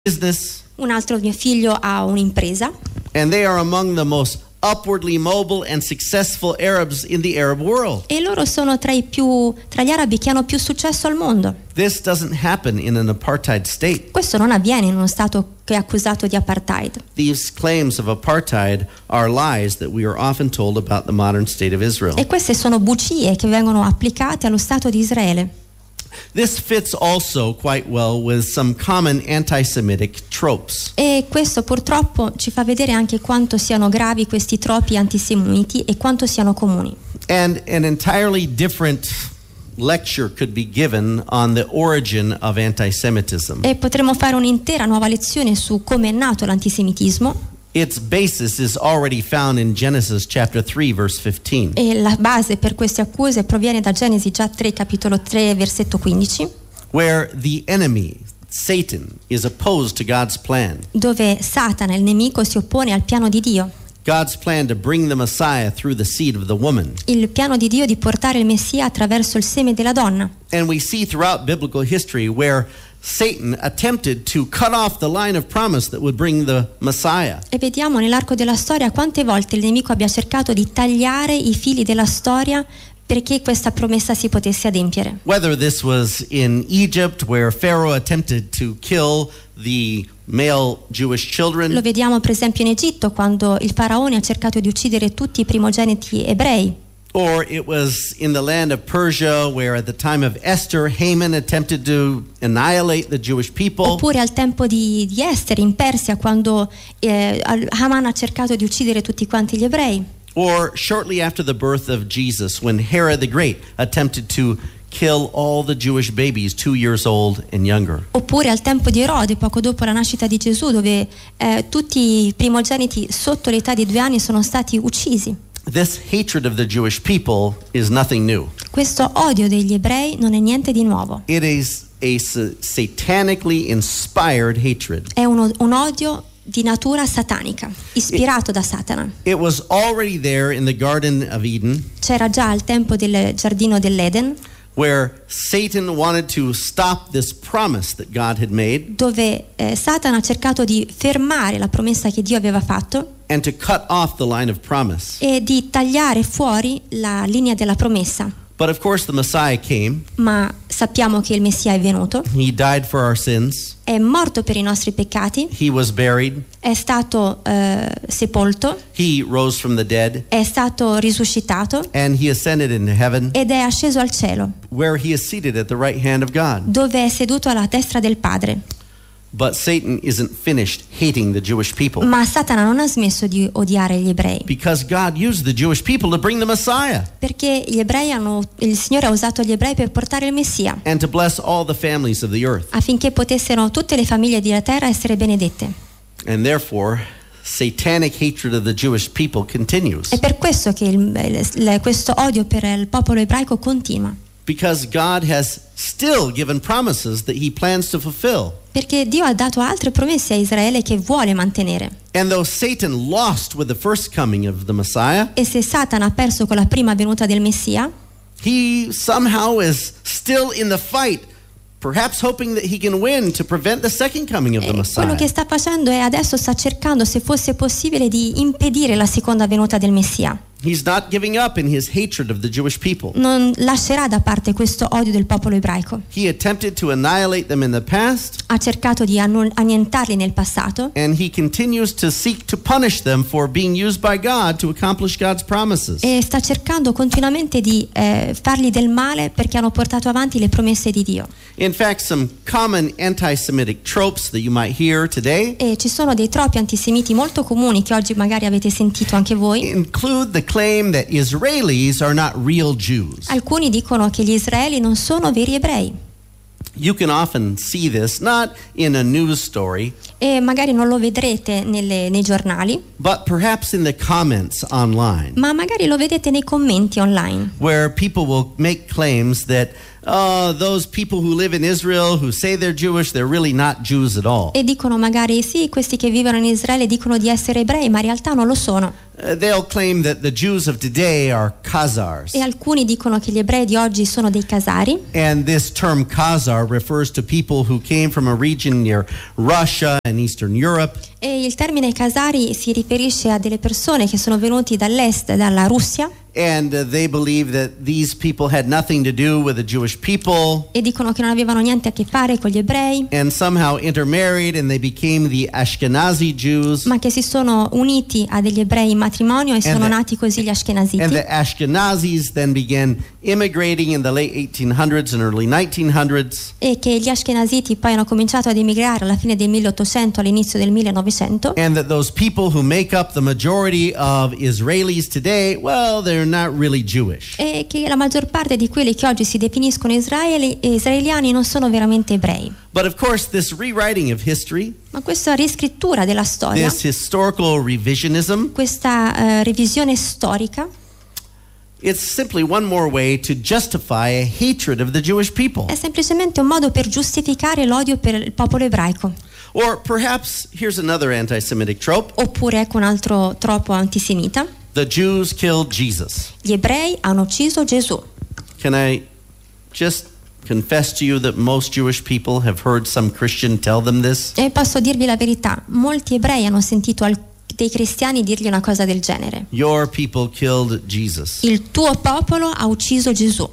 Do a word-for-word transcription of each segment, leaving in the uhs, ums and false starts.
business. Un altro mio figlio ha un'impresa. And they are among the most upwardly mobile and successful Arabs in the Arab world. E loro sono tra i più tra gli arabi che hanno più successo al mondo. This doesn't happen in an apartheid state. Questo non avviene in uno stato che è accusato di apartheid. These claims of apartheid are lies that we are often told about the modern state of Israel. E queste sono bugie che vengono applicate allo Stato di Israele. This fits also quite well with some common anti-Semitic tropes. E questo purtroppo ci fa vedere anche quanto siano gravi questi troppi antisemiti e quanto siano comuni. And an entirely different lecture could be given on the origin of anti-Semitism. E potremmo fare un'intera nuova lezione su come è nato l'antisemitismo. Its basis is already found in Genesis chapter three verse fifteen. E la base per queste accuse proviene da Genesi già tre capitolo tre versetto quindici, where the enemy Satan is opposed to God's plan. dove Satana, il nemico, si oppone al piano di Dio. God's plan to bring the Messiah through the seed of the woman. Il piano di Dio di portare il Messia attraverso il seme della donna. And we see throughout biblical history where Satan attempted to cut off the line of promise that would bring the Messiah. E vediamo nell'arco della storia quante volte il nemico abbia cercato di tagliare i fili della storia perché questa promessa si potesse adempiere. Whether this was in Egypt where Pharaoh attempted to kill the male Jewish children. Lo vediamo per esempio in Egitto quando il faraone ha cercato di uccidere tutti i primogeniti ebrei. Or it was in the land of Persia where at the time of Esther Haman attempted to annihilate the Jewish people. Oppure al tempo di, di Estere in Persia quando eh, Haman ha cercato di uccidere tutti quanti gli ebrei. Or shortly after the birth of Jesus when Herod the Great attempted to kill all the Jewish babies two years old and younger. Oppure al tempo di Erode, poco dopo la nascita di Gesù, dove eh, tutti i primogeniti sotto l'età di due anni sono stati uccisi. This hatred of the Jewish people is nothing new. Questo odio degli ebrei non è niente di nuovo. It is a satanically inspired hatred. È uno, un odio di natura satanica, ispirato it, da Satana. It was already there in the Garden of Eden. C'era già al tempo del giardino dell'Eden, where Satan wanted to stop this promise that God had made. Dove eh, Satana ha cercato di fermare la promessa che Dio aveva fatto. And to cut off the line of promise. E di tagliare fuori la linea della promessa. But of course the Messiah came. Ma sappiamo che il Messia è venuto. He died for our sins. È morto per i nostri peccati. He was buried. È stato eh, sepolto. He rose from the dead. È stato risuscitato. And he ascended into heaven. Ed è asceso al cielo. Where he is seated at the right hand of God. Dove è seduto alla destra del Padre. But Satan isn't finished hating the Jewish people. Ma Satana non ha smesso di odiare gli ebrei. Because God used the Jewish people to bring the Messiah. Perché gli ebrei hanno, il Signore ha usato gli ebrei per portare il Messia. And to bless all the families of the earth. Affinché potessero tutte le famiglie della terra essere benedette. And therefore satanic hatred of the Jewish people continues. È per questo che il, il, questo odio per il popolo ebraico continua. Because God has still given promises that he plans to fulfill. Perché Dio ha dato altre promesse a Israele che vuole mantenere. And though Satan lost with the first coming of the Messiah, e se Satana ha perso con la prima venuta del Messia, he somehow is still in the fight, perhaps hoping that he can win to prevent the second coming of the Messiah. Quello che sta facendo è adesso sta cercando, se fosse possibile, di impedire la seconda venuta del Messia. He's not giving up in his hatred of the Jewish people. Non lascerà da parte questo odio del popolo ebraico. He attempted to annihilate them in the past. Ha cercato di annientarli nel passato. And he continues to seek to punish them for being used by God to accomplish God's promises. E sta cercando continuamente di eh, fargli del male perché hanno portato avanti le promesse di Dio. In fact, some common anti-Semitic tropes that you might hear today. E ci sono dei troppi antisemiti molto comuni che oggi magari avete sentito anche voi. Include the claim that Israelis are not real Jews. Alcuni dicono che gli israeli non sono veri ebrei. You can often see this not in a news story. E magari non lo vedrete nelle, nei giornali. But perhaps in the comments online. Ma magari lo vedete nei commenti online. Where people will make claims that oh, those people who live in Israel who say they're Jewish, they're really not Jews at all. E dicono magari sì, questi che vivono in Israele dicono di essere ebrei, ma in realtà non lo sono. Uh, they'll claim that the Jews of today are Khazars. E alcuni dicono che gli ebrei di oggi sono dei Khazari. And this term Khazar refers to people who came from a region near Russia and Eastern Europe. E il termine Khazari si riferisce a delle persone che sono venuti dall'est, dalla Russia. And uh, they believe that these people had nothing to do with the Jewish people. E dicono che non avevano niente a che fare con gli ebrei. And somehow intermarried and they became the Ashkenazi Jews. Ma che si sono uniti a degli ebrei in matrimonio e sono the, nati così gli Ashkenaziti. And the Ashkenazis then began immigrating in the late eighteen hundreds and early nineteen hundreds. E che gli Ashkenaziti poi hanno cominciato ad emigrare alla fine del milleottocento, all'inizio del millenovecento. And that those people who make up the majority of Israelis today, well, they're not really Jewish. E che la maggior parte di quelli che oggi si definiscono israeli, israeliani non sono veramente ebrei. But of course, this rewriting of history, ma questa riscrittura della storia, this historical revisionism, questa uh, revisione storica, it's simply one more way to justify a hatred of the Jewish people. È semplicemente un modo per giustificare l'odio per il popolo ebraico. Or perhaps here's another anti-Semitic trope. Oppure ecco un altro troppo antisemita. The Jews killed Jesus. Gli ebrei hanno ucciso Gesù. Can I just confess to you that most Jewish people have heard some Christian tell them this? E posso dirvi la verità, molti ebrei hanno sentito al- dei cristiani dirgli una cosa del genere. Your people killed Jesus. Il tuo popolo ha ucciso Gesù.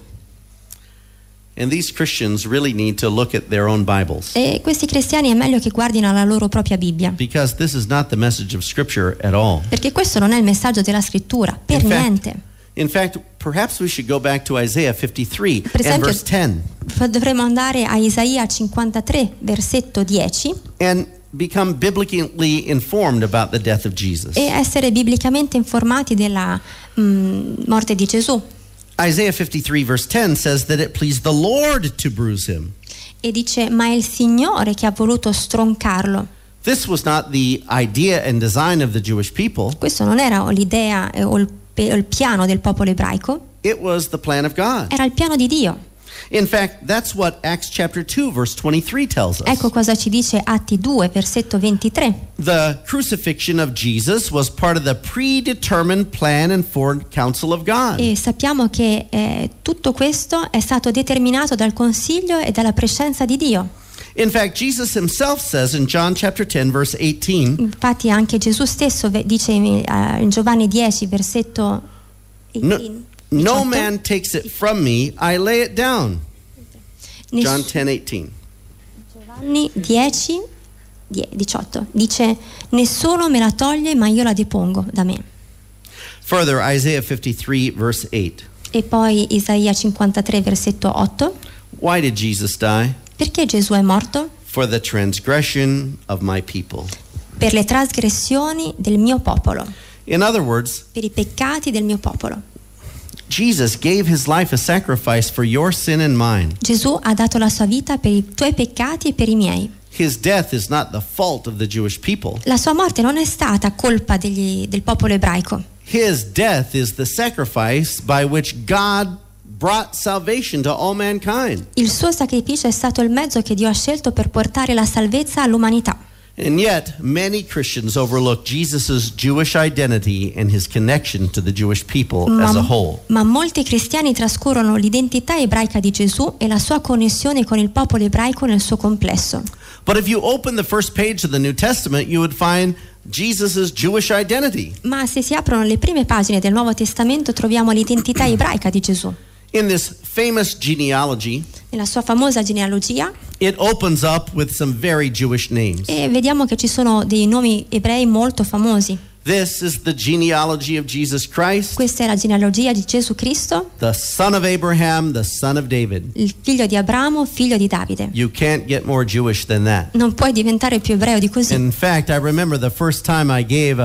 And these Christians really need to look at their own Bibles. E questi cristiani è meglio che guardino la loro propria Bibbia. Because this is not the message of Scripture at all. Perché questo non è il messaggio della scrittura, per In fact- niente. In fact, perhaps we should go back to Isaiah fifty-three Per and esempio, verse ten dovremmo andare a Isaia cinquantatré, versetto dieci, and become biblically informed about the death of Jesus. e essere biblicamente informati della mm, morte di Gesù. Isaiah fifty-three verse ten says that it pleased the Lord to bruise him. E dice: ma è il Signore che ha voluto stroncarlo. This was not the idea and design of the Jewish people. Questo non era l'idea eh, o il, pe- o il piano del popolo ebraico, It was the plan of God. era il piano di Dio. In fact, that's what Acts chapter two verse twenty-three tells us. Ecco cosa ci dice Atti due, versetto ventitré. The crucifixion of Jesus was part of the predetermined plan and counsel of God. E sappiamo che eh, tutto questo è stato determinato dal consiglio e dalla prescenza di Dio. In fact, Jesus himself says in John chapter ten verse eighteen, Infatti anche Gesù stesso ve- dice in, eh, in Giovanni dieci, versetto no, diciotto, no man takes it from me, I lay it down. Ness- John ten eighteen. Giovanni dieci, die- diciotto dice: nessuno me la toglie, ma io la depongo da me. Further, Isaiah fifty-three verse eight. E poi Isaia cinquantatré, versetto otto. Why did Jesus die? Perché Gesù è morto? For the transgression of my people. Per le trasgressioni del mio popolo, In other words, per i peccati del mio popolo. Jesus gave his life a sacrifice for your sin and mine. Gesù ha dato la sua vita per i tuoi peccati e per i miei. His death is not the fault of the Jewish people. La sua morte non è stata colpa degli, del popolo ebraico. His death is the sacrifice by which God brought salvation to all mankind. Il suo sacrificio è stato il mezzo che Dio ha scelto per portare la salvezza all'umanità. And yet, many Christians overlook Jesus' Jewish identity and his connection to the Jewish people as a whole. Ma molti cristiani trascurano l'identità ebraica di Gesù e la sua connessione con il popolo ebraico nel suo complesso. But if you open the first page of the New Testament, you would find Jesus' Jewish identity. Ma se si aprono le prime pagine del Nuovo Testamento troviamo l'identità ebraica di Gesù. In this famous genealogy, Nella sua famosa genealogia, it opens up with some very Jewish names. e vediamo che ci sono dei nomi ebrei molto famosi. This is the genealogy of Jesus Christ, Questa è la genealogia di Gesù Cristo, the son of Abraham, the son of David. il figlio di Abramo, figlio di Davide. You can't get more Jewish than that. Non puoi diventare più ebreo di così. In fact, I remember the first time I gave a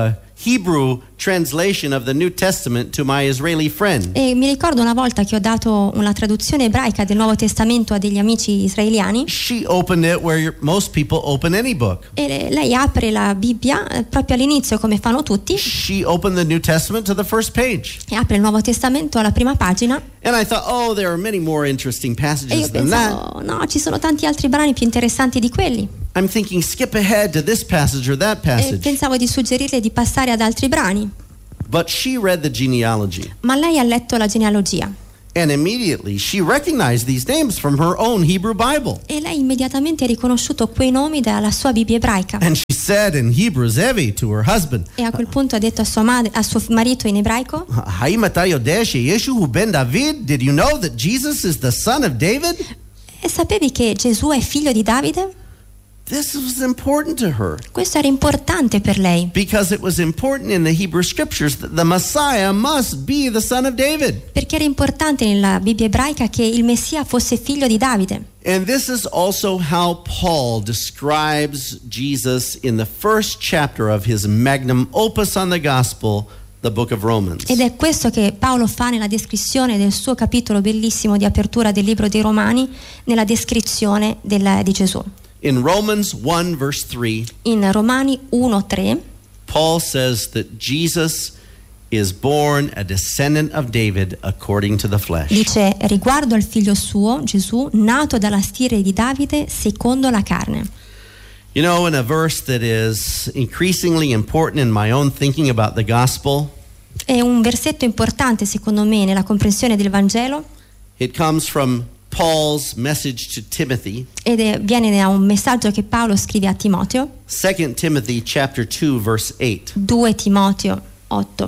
Hebrew translation of the New Testament to my Israeli friend. E mi ricordo una volta che ho dato una traduzione ebraica del Nuovo Testamento a degli amici israeliani. She opened it where you're- most people open any book. E le- lei apre la Bibbia eh, proprio all'inizio, come fanno tutti, She opened the New Testament to the first page. e apre il Nuovo Testamento alla prima pagina. And I thought, oh, there are many more interesting E io passages than that. pensavo, no, ci sono tanti altri brani più interessanti di quelli. I'm thinking, skip ahead to this passage or that E passage. pensavo di suggerirle di passare ad altri brani. But she read the genealogy. Ma lei ha letto la genealogia. And immediately she recognized these names from her own Hebrew Bible. E lei immediatamente ha riconosciuto quei nomi dalla sua Bibbia ebraica. And she said in Hebrew, Zevi, to her husband, E a quel punto ha detto a, sua madre, a suo marito in ebraico: Haim ata yodeh sheYeshu ben David? Did you know that Jesus is the son of David? e sapevi che Gesù è figlio di Davide? This was important to her Questo era importante per lei, because it was important in the Hebrew scriptures that the Messiah must be the son of David. perché era importante nella Bibbia ebraica che il Messia fosse figlio di Davide. And this is also how Paul describes Jesus in the first chapter of his magnum opus on the gospel, the book of Romans. Ed è questo che Paolo fa nella descrizione del suo capitolo bellissimo di apertura del libro dei Romani, nella descrizione del- di Gesù. In Romans one verse three, In Romani uno tre Paul says that Jesus is born a descendant of David according to the flesh. dice: riguardo al figlio suo, Gesù, nato dalla stire di Davide secondo la carne. You know, in a verse that is increasingly important in my own thinking about the gospel, È un versetto importante secondo me nella comprensione del Vangelo, it comes from Paul's message to Timothy, ed è, viene da un messaggio che Paolo scrive a Timoteo, Second Timothy chapter two verse eight. due Timoteo otto,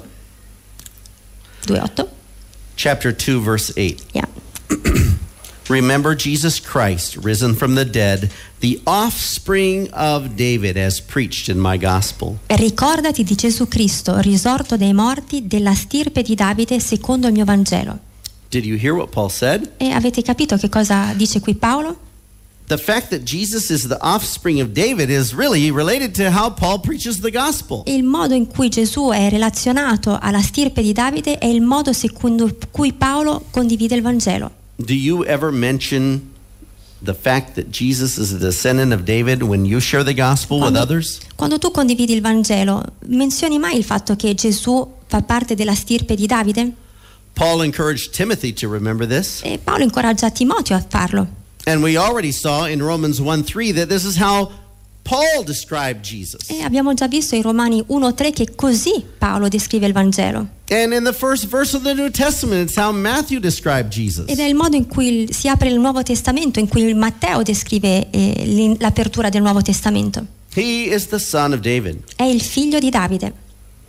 due otto, Chapter two verse eight. yeah. Remember Jesus Christ, risen from the dead, the offspring of David, as preached in my gospel. Ricordati di Gesù Cristo, risorto dai morti, della stirpe di Davide secondo il mio Vangelo. Did you hear what Paul said? E avete capito che cosa dice qui Paolo? The fact that Jesus is the offspring of David is really related to how Paul preaches the gospel. Il modo in cui Gesù è relazionato alla stirpe di Davide è il modo secondo cui Paolo condivide il Vangelo. Do you ever mention the fact that Jesus is a descendant of David when you share the gospel with Quando, others? quando tu condividi il Vangelo, menzioni mai il fatto che Gesù fa parte della stirpe di Davide? Paul encouraged Timothy to remember this. E Paolo incoraggia Timoteo a farlo. And we already saw in Romans one three that this is how Paul described Jesus. E abbiamo già visto in Romani uno tre che così Paolo descrive il Vangelo. And in the first verse of the New Testament, it's how Matthew described Jesus. Ed è il modo in cui il- si apre il Nuovo Testamento, in cui il Matteo descrive eh, l'in- l'apertura del Nuovo Testamento. He is the son of David. È il figlio di Davide.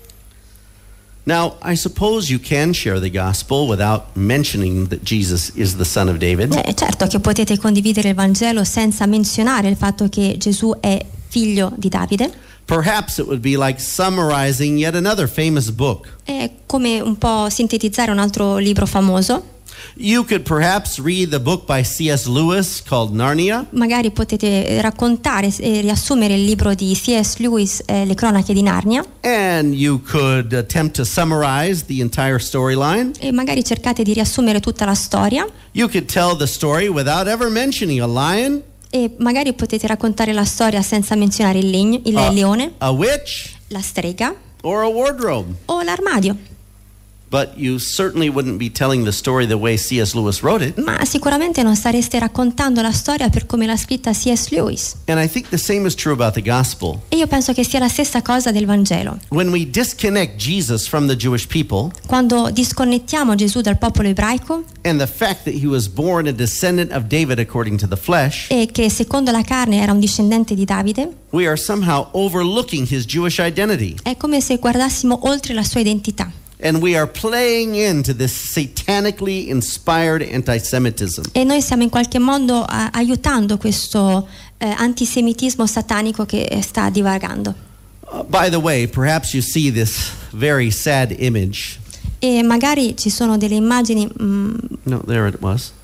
Now, I suppose you can share the gospel without mentioning that Jesus is the son of David. Eh, certo che potete condividere il Vangelo senza menzionare il fatto che Gesù è figlio di Davide. Perhaps it would be like summarizing yet another famous book. È come un po' sintetizzare un altro libro famoso. You could perhaps read the book by C S Lewis called Narnia, Magari potete raccontare e riassumere il libro di C S Lewis, eh, Le cronache di Narnia, and you could attempt to summarize the entire storyline. e magari cercate di riassumere tutta la storia, You could tell the story without ever mentioning a lion, e magari potete raccontare la storia senza menzionare il, legno, il a, leone, a witch, la strega or a wardrobe. o l'armadio. But you certainly wouldn't be telling the story the way C S Lewis wrote it. Ma sicuramente non stareste raccontando la storia per come l'ha scritta C S Lewis. And I think the same is true about the gospel. E io penso che sia la stessa cosa del Vangelo. When we disconnect Jesus from the Jewish people Quando disconnettiamo Gesù dal popolo ebraico, and the fact that he was born a descendant of David according to the flesh, e che secondo la carne era un discendente di Davide, we are somehow overlooking his Jewish identity. è come se guardassimo oltre la sua identità. And we are playing into this satanically inspired anti-Semitism. E noi stiamo in qualche modo a- aiutando questo eh, antisemitismo satanico che sta divagando. Uh, by the way, perhaps you see this very sad image. E magari ci sono delle immagini, mm, No, there it was.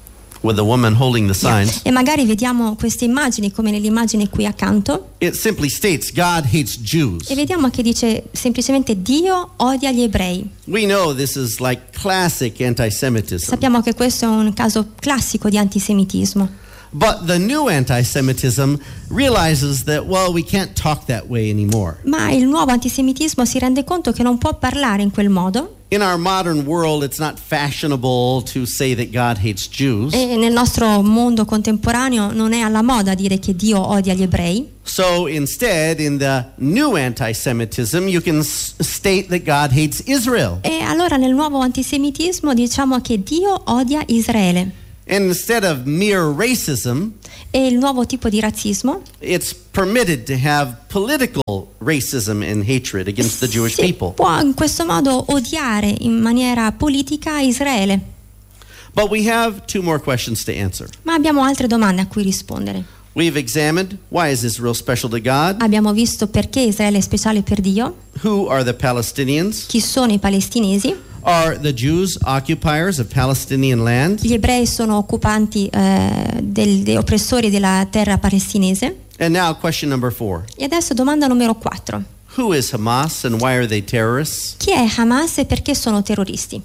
with the woman holding the signs. E magari vediamo queste immagini come nell'immagine qui accanto. It simply states God hates Jews. E vediamo che dice semplicemente Dio odia gli ebrei. We know this is like classic anti-Semitism. Sappiamo che questo è un caso classico di antisemitismo. But the new anti-Semitism realizes that, well, we can't talk that way anymore. Ma il nuovo antisemitismo si rende conto che non può parlare in quel modo. In our modern world, it's not fashionable to say that God hates Jews. E nel nostro mondo contemporaneo non è alla moda dire che Dio odia gli ebrei. So instead, in the new anti-Semitism, you can s- state that God hates Israel. E allora nel nuovo antisemitismo diciamo che Dio odia Israele. And instead of mere racism, E il nuovo tipo di razzismo it's permitted to have political racism and hatred against the Jewish si people. può in questo modo odiare in maniera politica Israele. But we have two more questions to answer. Ma abbiamo altre domande a cui rispondere. We've examined why is Israel special to God? Abbiamo visto perché Israele è speciale per Dio, Who are the Palestinians? chi sono i palestinesi. Are the Jews occupiers of Palestinian land? Gli ebrei sono occupanti, eh, del, dei oppressori della terra palestinese. And now question number four. E adesso domanda numero quattro. Who is Hamas and why are they terrorists? Chi è Hamas e perché sono terroristi?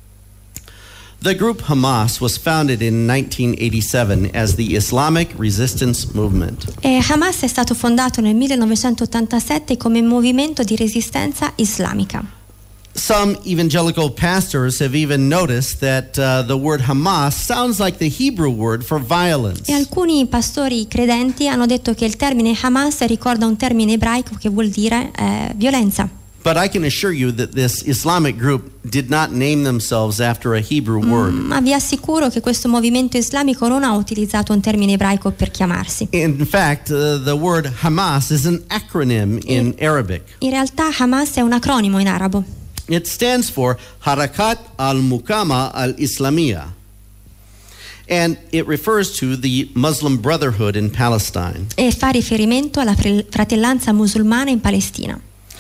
The group Hamas was founded in nineteen eighty-seven as the Islamic Resistance Movement. E Hamas è stato fondato nel millenovecentottantasette come movimento di resistenza islamica. Some evangelical pastors have even noticed that uh, the word Hamas sounds like the Hebrew word for violence. E alcuni pastori credenti hanno detto che il termine Hamas ricorda un termine ebraico che vuol dire eh, violenza. But I can assure you that this Islamic group did not name themselves after a Hebrew word. Ma vi assicuro che questo movimento islamico non ha utilizzato un termine ebraico per chiamarsi. In fact, uh, the word Hamas is an acronym in Arabic. In realtà Hamas è un acronimo in arabo. It stands for Harakat al-Mukama al-Islamiyah. And it refers to the Muslim Brotherhood in Palestine. E fa riferimento alla fratellanza musulmana in Palestina.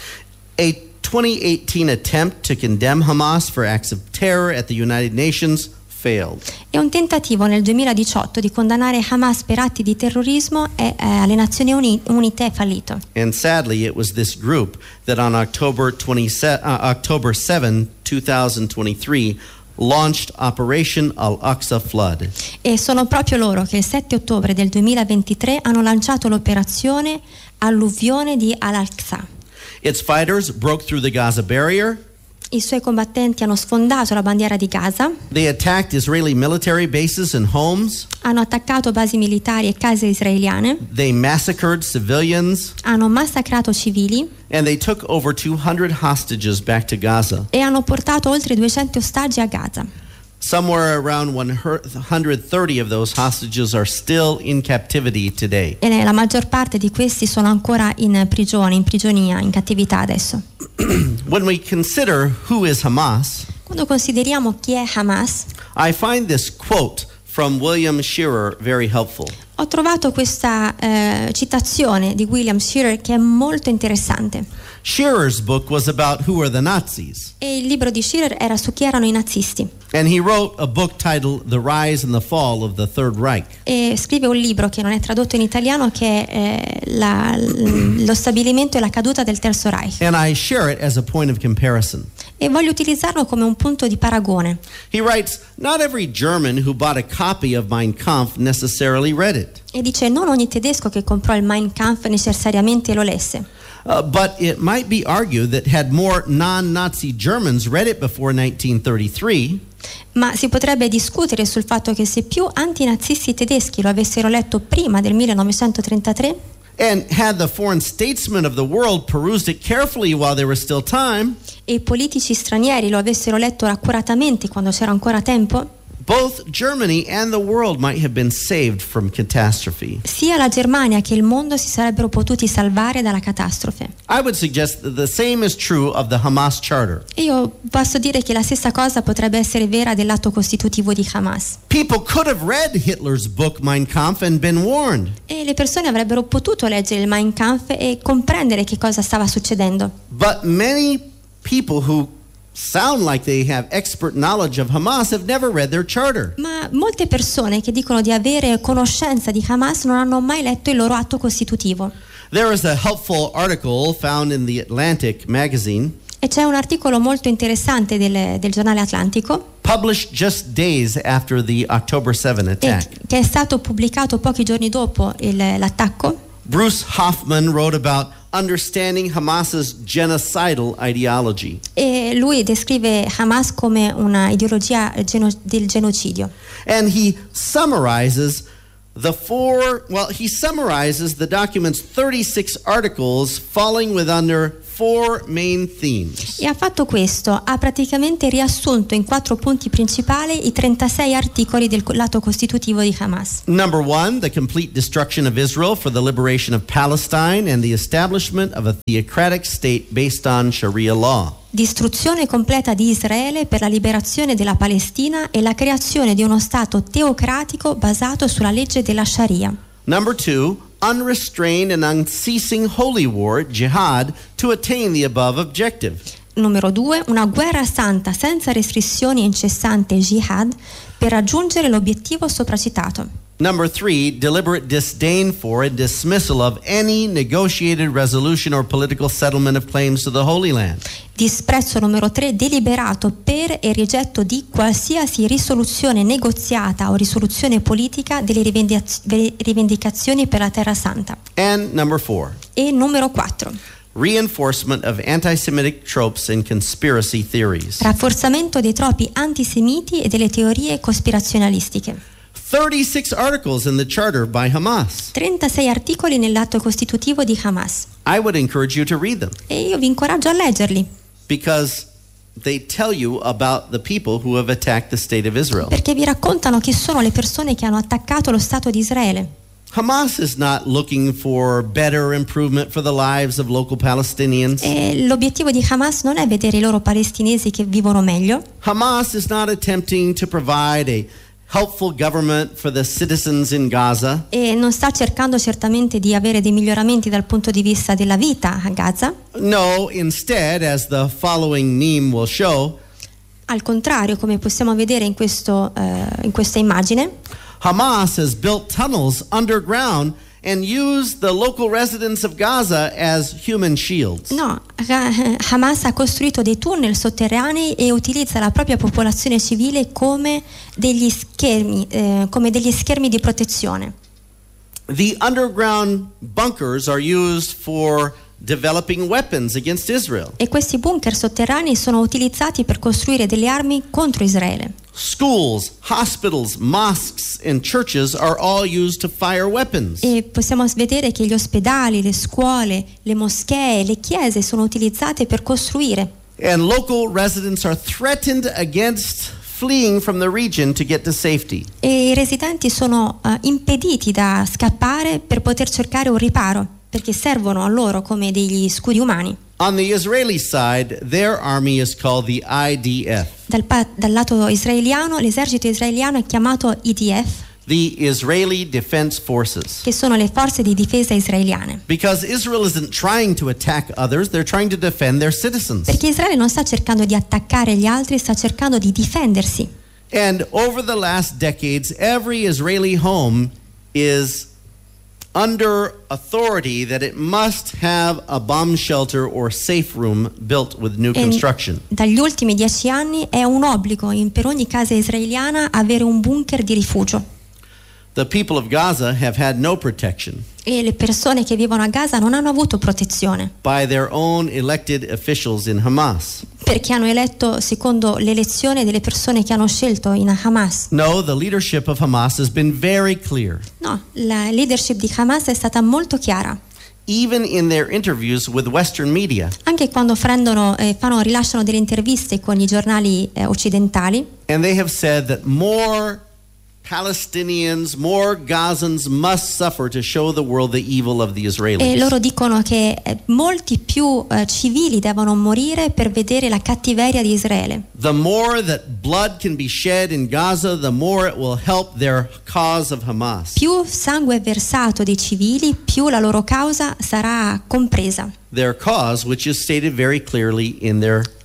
A twenty eighteen attempt to condemn Hamas for acts of terror at the United Nations failed. E un tentativo nel duemiladiciotto di condannare Hamas per atti di terrorismo è, eh, alle Nazioni Uni- Unite è fallito. And sadly, it was this group that on October twenty-seventh, uh, October seventh, twenty twenty-three launched Operation Al-Aqsa Flood. E sono proprio loro che il sette ottobre del duemilaventitré hanno lanciato l'operazione Alluvione di Al-Aqsa. Its fighters broke through the Gaza barrier. I suoi combattenti hanno sfondato la bandiera di Gaza, They attacked Israeli military bases and homes. hanno attaccato basi militari e case israeliane, They massacred civilians. hanno massacrato civili And they took over two hundred hostages back to Gaza. e hanno portato oltre duecento ostaggi a Gaza. Somewhere around one hundred thirty of those hostages are still in captivity today. E la maggior parte di questi sono ancora in prigione, in prigionia, in cattività adesso. When we consider who is Hamas, Quando consideriamo chi è Hamas, I find this quote from William Shearer very helpful. ho trovato questa eh, citazione di William Shearer che è molto interessante. Shearer's book was about who are the Nazis. E il libro di Shearer era su chi erano i nazisti. And he wrote a book titled The Rise and the Fall of the Third Reich. E scrive un libro che non è tradotto in italiano che è eh, la, lo stabilimento e la caduta del Terzo Reich. And I share it as a point of comparison. E voglio utilizzarlo come un punto di paragone. He writes, not every German who bought a copy of Mein Kampf necessarily read it. E dice non ogni tedesco che comprò il Mein Kampf necessariamente lo lesse. Uh, but it might be argued that had more non-Nazi Germans read it before nineteen thirty-three, Ma si potrebbe discutere sul fatto che se più antinazisti tedeschi lo avessero letto prima del millenovecentotrentatré and had the foreign statesmen of the world perused it carefully while there was still time, e i politici stranieri lo avessero letto accuratamente quando c'era ancora tempo, both Germany and the world might have been saved from catastrophe. sia la Germania che il mondo si sarebbero potuti salvare dalla catastrofe. I would suggest that the same is true of the Hamas Charter. E io posso dire che la stessa cosa potrebbe essere vera dell'atto costitutivo di Hamas. People could have read Hitler's book Mein Kampf and been warned. E le persone avrebbero potuto leggere il Mein Kampf e comprendere che cosa stava succedendo. But many people who sound like they have expert knowledge of Hamas have never read their charter. Ma molte persone che dicono di avere conoscenza di Hamas non hanno mai letto il loro atto costitutivo. There is a helpful article found in the Atlantic magazine, E c'è un articolo molto interessante del, del giornale Atlantico, published just days after the October seventh e, attack. che è stato pubblicato pochi giorni dopo il, l'attacco. Bruce Hoffman wrote about understanding Hamas's genocidal ideology. E lui descrive Hamas come una ideologia geno- del genocidio. And he summarizes the four, well, he summarizes the document's thirty-six articles falling with under four main themes. E ha fatto questo, ha praticamente riassunto in quattro punti principali i trentasei articoli del lato costitutivo di Hamas. Number one, the complete destruction of Israel for the liberation of Palestine and the establishment of a theocratic state based on Sharia law. Distruzione completa di Israele per la liberazione della Palestina e la creazione di uno stato teocratico basato sulla legge della Sharia. Number two, unrestrained and unceasing holy war, jihad, to attain the above objective. Numero due, una guerra santa senza restrizioni e incessante jihad per raggiungere l'obiettivo sopracitato. Number three, deliberate disdain for and dismissal of any negotiated resolution or political settlement of claims to the Holy Land. Disprezzo numero tre, deliberato per e rigetto di qualsiasi risoluzione negoziata o risoluzione politica delle rivendiz- rivendicazioni per la Terra Santa. And number four, E numero quattro, reinforcement of anti-Semitic tropes and conspiracy theories. rafforzamento dei troppi antisemiti e delle teorie cospirazionalistiche. thirty-six articles in the charter by Hamas. trentasei articoli nell'atto costitutivo di Hamas. I would encourage you to read them E io vi incoraggio a leggerli, because they tell you about the people who have attacked the state of Israel. perché vi raccontano chi sono le persone che hanno attaccato lo Stato di Israele. Hamas is not looking for better improvement for the lives of local Palestinians. E l'obiettivo di Hamas non è vedere i loro palestinesi che vivono meglio. Hamas is not attempting to provide a helpful government for the citizens in Gaza. E non sta cercando certamente di avere dei miglioramenti dal punto di vista della vita a Gaza. No, instead, as the following meme will show, Al contrario, come possiamo vedere in, questo, eh, in questa immagine, Hamas has built tunnels underground and used the local residents of Gaza as human shields. no, Ha- Hamas ha costruito dei tunnel sotterranei e utilizza la propria popolazione civile come degli schermi, eh, come degli schermi di protezione. The underground bunkers are used for developing weapons against Israel. E questi bunker sotterranei sono utilizzati per costruire delle armi contro Israele. Schools, hospitals, mosques, and churches are all used to fire weapons. E possiamo vedere che gli ospedali, le scuole, le moschee, le chiese sono utilizzate per costruire. And local residents are threatened against fleeing from the region to get to safety. E i residenti sono eh, impediti da scappare per poter cercare un riparo, perché servono a loro come degli scudi umani. On the Israeli side, their army is called the I D F. Dal, pa- dal lato israeliano, l'esercito israeliano è chiamato I D F, The Israeli Defense Forces. che sono le forze di difesa israeliane. Because Israel isn't trying to attack others, they're trying to defend their citizens. Perché Israele non sta cercando di attaccare gli altri, sta cercando di difendersi. And over the last decades, every Israeli home is under authority that it must have a bomb shelter or safe room built with new E construction. dagli ultimi dieci anni è un obbligo in- per ogni casa israeliana avere un bunker di rifugio. The people of Gaza have had no protection E le persone che vivono a Gaza non hanno avuto protezione, by their own elected officials in Hamas. perché hanno eletto secondo l'elezione delle persone che hanno scelto in Hamas. No, the leadership of Hamas has been very clear. No, la leadership di Hamas è stata molto chiara. Even in their interviews with Western media, Anche quando prendono, eh, fanno, rilasciano delle interviste con i giornali eh, occidentali, and they have said that more Palestinians, more Gazans must suffer to show the world the evil of the e Israelis. loro dicono che eh, molti più eh, civili devono morire per vedere la cattiveria di Israele. The more that blood can be shed in Gaza, the more it will help their cause of Hamas. Più sangue è versato dei civili, più la loro causa sarà compresa. Their cause, which is stated very clearly in their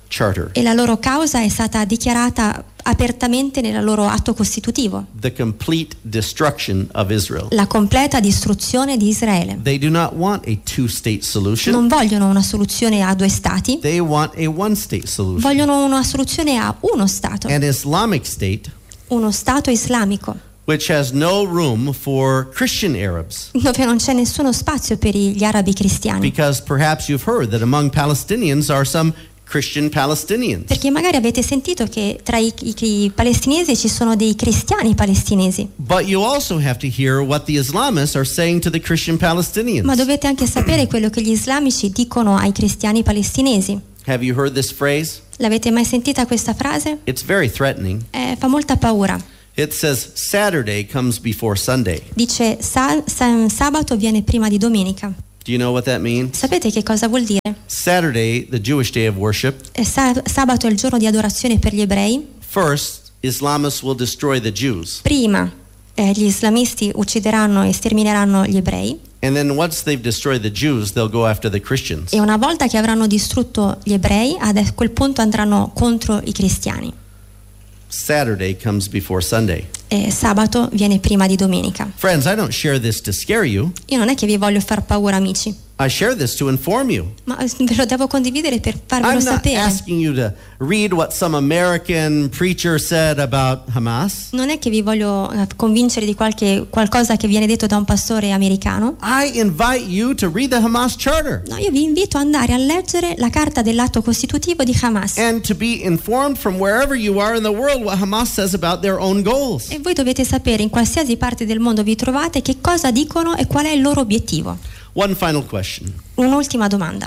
Charter. E la loro causa è stata dichiarata apertamente nel loro atto costitutivo. The complete destruction of Israel. La completa distruzione di Israele. They do not want a two-state solution. Non vogliono una soluzione a due stati. They want a one-state solution. Vogliono una soluzione a uno stato. An Islamic state, Uno stato islamico, which has no room for Christian Arabs. dove non c'è nessuno spazio per gli arabi cristiani. Because perhaps you've heard that among Palestinians are some Christian Palestinians. Perché magari avete sentito che tra i, i, i palestinesi ci sono dei cristiani palestinesi. But you also have to hear what the Islamists are saying to the Christian Palestinians. Ma dovete anche sapere quello che gli islamici dicono ai cristiani palestinesi. Have you heard this phrase? L'avete mai sentita questa frase? It's very threatening. Eh, fa molta paura. It says Saturday comes before Sunday. Dice sa- sa- sabato viene prima di domenica. Do you know what that means? Sapete che cosa vuol dire? Saturday, the Jewish day of worship. Eh, sa- sabato è il giorno di adorazione per gli ebrei. First, Islamists will destroy the Jews. Prima eh, gli islamisti uccideranno e stermineranno gli ebrei. And then once they've destroyed the Jews, they'll go after the Christians. E una volta che avranno distrutto gli ebrei, a quel punto andranno contro i cristiani. Saturday comes before Sunday. E sabato viene prima di domenica. Friends, I don't share this to scare you. Io non è che vi voglio far paura, amici, I share this to inform you. ma ve lo devo condividere per farvelo I'm not sapere. asking you to read what some American preacher said about Hamas. Non è che vi voglio eh, convincere di qualche qualcosa che viene detto da un pastore americano. I invite you to read the Hamas Charter No, io vi invito ad andare a leggere la carta dell'atto costitutivo di Hamas. and to be informed from wherever you are in the world what Hamas says about their own goals. E voi dovete sapere in qualsiasi parte del mondo vi trovate che cosa dicono e qual è il loro obiettivo. One final question. Un'ultima domanda.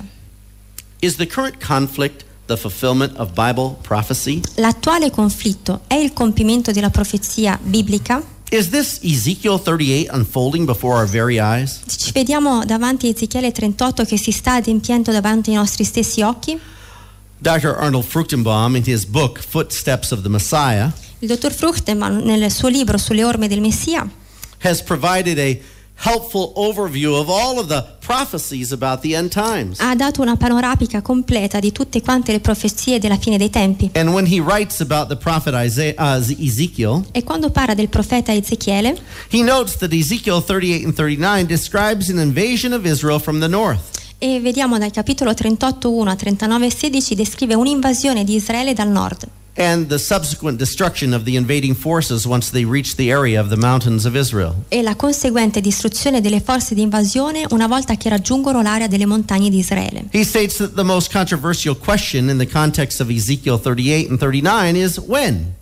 Is the current conflict the fulfillment of Bible prophecy? L'attuale conflitto è il compimento della profezia biblica? Is this Ezekiel thirty-eight unfolding before our very eyes? Ci vediamo davanti a Ezechiele trentotto che si sta adempiendo davanti ai nostri stessi occhi? Doctor Arnold Fruchtenbaum, in his book Footsteps of the Messiah, Il dottor Fruchtenbaum nel suo libro Sulle orme del Messia has provided a helpful overview of all of the prophecies about the end times. ha dato una panoramica completa di tutte quante le profezie della fine dei tempi. And when he writes about the prophet Isaiah, uh, Ezekiel, E quando parla del profeta Ezechiele, he notes that Ezekiel thirty-eight and thirty-nine describes an invasion of Israel from the north. e vediamo dal capitolo trentotto uno a trentanove sedici descrive un'invasione di Israele dal nord And the subsequent destruction of the invading forces once they reach the area of the mountains of Israel. e la conseguente distruzione delle forze di invasione una volta che raggiungono l'area delle montagne di Israele. He states that the most controversial question in the context of Ezekiel thirty-eight and thirty-nine is when?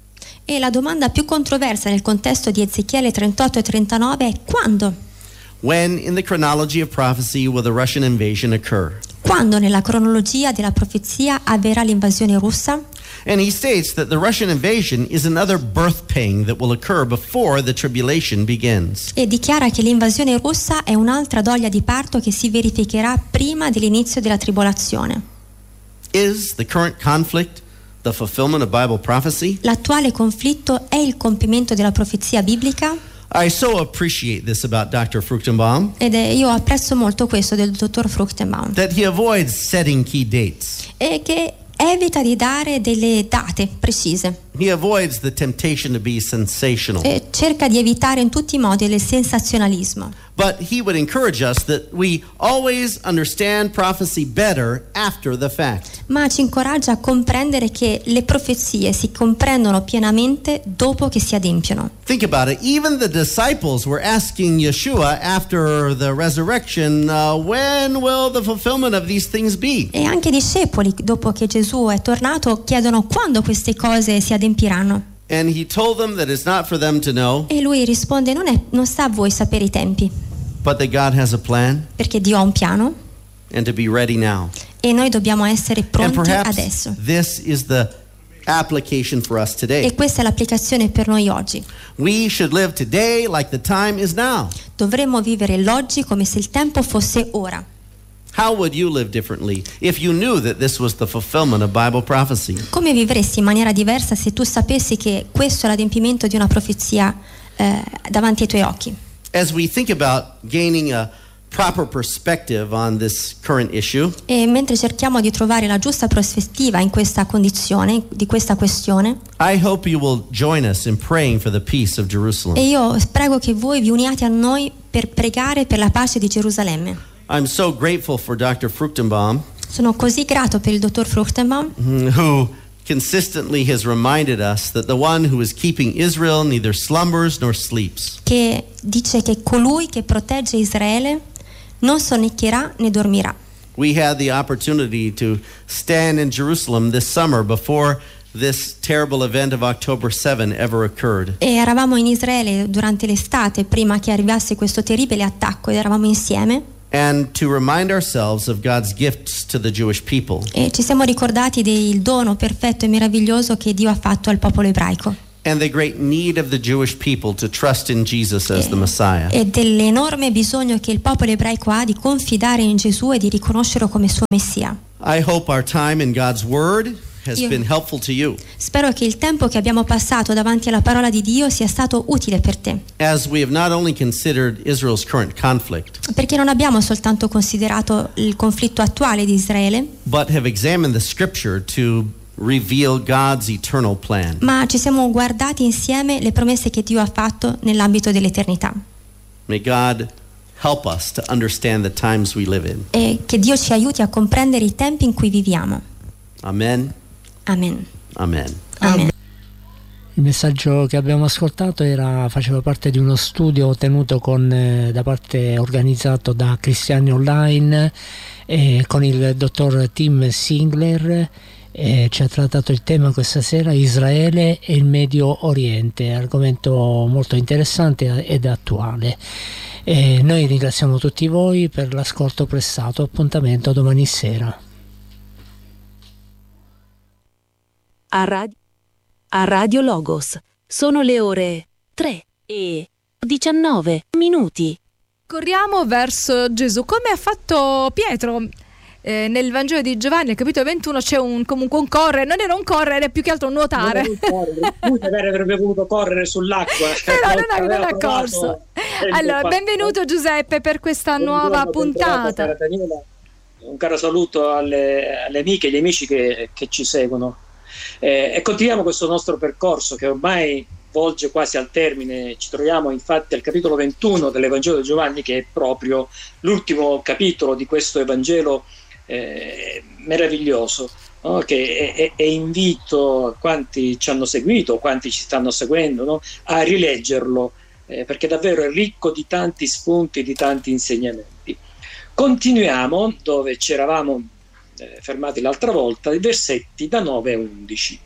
E la domanda più controversa nel contesto di Ezechiele trentotto e trentanove è quando? When in the chronology of prophecy will the Russian invasion occur? Quando nella cronologia della profezia avverrà l'invasione russa? And he states that the Russian invasion is another birth pang that will occur before the tribulation begins. E dichiara che l'invasione russa è un'altra doglia di parto che si verificherà prima dell'inizio della tribolazione. Is the current conflict the fulfillment of Bible prophecy? L'attuale conflitto è il compimento della profezia biblica? I so appreciate this about Doctor Fruchtenbaum, Ed è, io apprezzo molto questo del dottor Fruchtenbaum, that he avoids setting key dates. e che evita di dare delle date precise He avoids the temptation to be sensational. e cerca di evitare in tutti i modi il sensazionalismo. But he would encourage us that we always understand prophecy better after the fact. Ma ci incoraggia a comprendere che le profezie si comprendono pienamente dopo che si adempiono. Think about it. Even the disciples were asking Yeshua after the resurrection, uh, when will the fulfillment of these things be? E anche i discepoli, dopo che Gesù è tornato, chiedono quando queste cose si adempiranno. And he told them that it's not for them to know, E lui risponde: non, è, non sta a voi sapere i tempi, but that God has a plan perché Dio ha un piano and to be ready now. e noi dobbiamo essere And pronti perhaps adesso. this is the application for us today. E questa è l'applicazione per noi oggi. We should live today like the time is now. Dovremmo vivere l'oggi come se il tempo fosse ora. How would you live differently if you knew that this was the fulfillment of Bible prophecy? Come vivresti in maniera diversa se tu sapessi che questo è l'adempimento di una profezia eh, davanti ai tuoi occhi? As we think about gaining a proper perspective on this current issue, E mentre cerchiamo di trovare la giusta prospettiva in questa condizione, di questa questione, I hope you will join us in praying for the peace of Jerusalem. e io prego che voi vi uniate a noi per pregare per la pace di Gerusalemme. I'm so grateful for Doctor Fruchtenbaum, Sono così grato per il dottor Fruchtenbaum, who consistently has reminded us that the one who is keeping Israel neither slumbers nor sleeps. che dice che colui che protegge Israele non sonnicchierà né dormirà. We had the opportunity to stand in Jerusalem this summer before this terrible event of October seventh ever occurred. E eravamo in Israele durante l'estate, prima che arrivasse questo terribile attacco, ed eravamo insieme And to remind ourselves of God's gifts to the Jewish people. e ci siamo ricordati del dono perfetto e meraviglioso che Dio ha fatto al popolo ebraico And the great need of the Jewish people to trust in Jesus as the Messiah. e dell'enorme bisogno che il popolo ebraico ha di confidare in Gesù e di riconoscerlo come suo Messia. I hope our time in God's Word has Io- been helpful to you, Spero che il tempo che abbiamo passato davanti alla parola di Dio sia stato utile per te, as we have not only considered Israel's current conflict, perché non abbiamo soltanto considerato il conflitto attuale di Israele, but have examined the Scripture to reveal God's eternal plan. ma ci siamo guardati insieme le promesse che Dio ha fatto nell'ambito dell'eternità. May God help us to understand the times we live in. E che Dio ci aiuti a comprendere i tempi in cui viviamo. Amen. Amen. Amen. Amen. Il messaggio che abbiamo ascoltato era, faceva parte di uno studio tenuto con, eh, da parte organizzato da Cristiani Online eh, con il dottor Tim Singler. Eh, ci ha trattato il tema questa sera: Israele e il Medio Oriente, argomento molto interessante ed attuale. Eh, noi ringraziamo tutti voi per l'ascolto prestato. Appuntamento domani sera. A, rad- a Radio Logos sono le ore tre e diciannove minuti. Corriamo verso Gesù, come ha fatto Pietro. Eh, nel Vangelo di Giovanni, al capitolo ventuno, c'è un, comunque un correre, non era un correre, più che altro un nuotare. Lui magari avrebbe voluto correre sull'acqua. Però non ha, non ha corso. Allora, benvenuto Giuseppe per questa nuova puntata. Un caro saluto alle, alle amiche e agli amici che, che ci seguono. Eh, e continuiamo questo nostro percorso che ormai volge quasi al termine. Ci troviamo infatti al capitolo ventuno dell'Evangelo di Giovanni, che è proprio l'ultimo capitolo di questo Evangelo eh, meraviglioso, no? Che è, è, è invito quanti ci hanno seguito, quanti ci stanno seguendo, no? A rileggerlo, eh, perché davvero è ricco di tanti spunti, di tanti insegnamenti. Continuiamo dove ci eravamo eh, fermati l'altra volta, i versetti da nove a undici.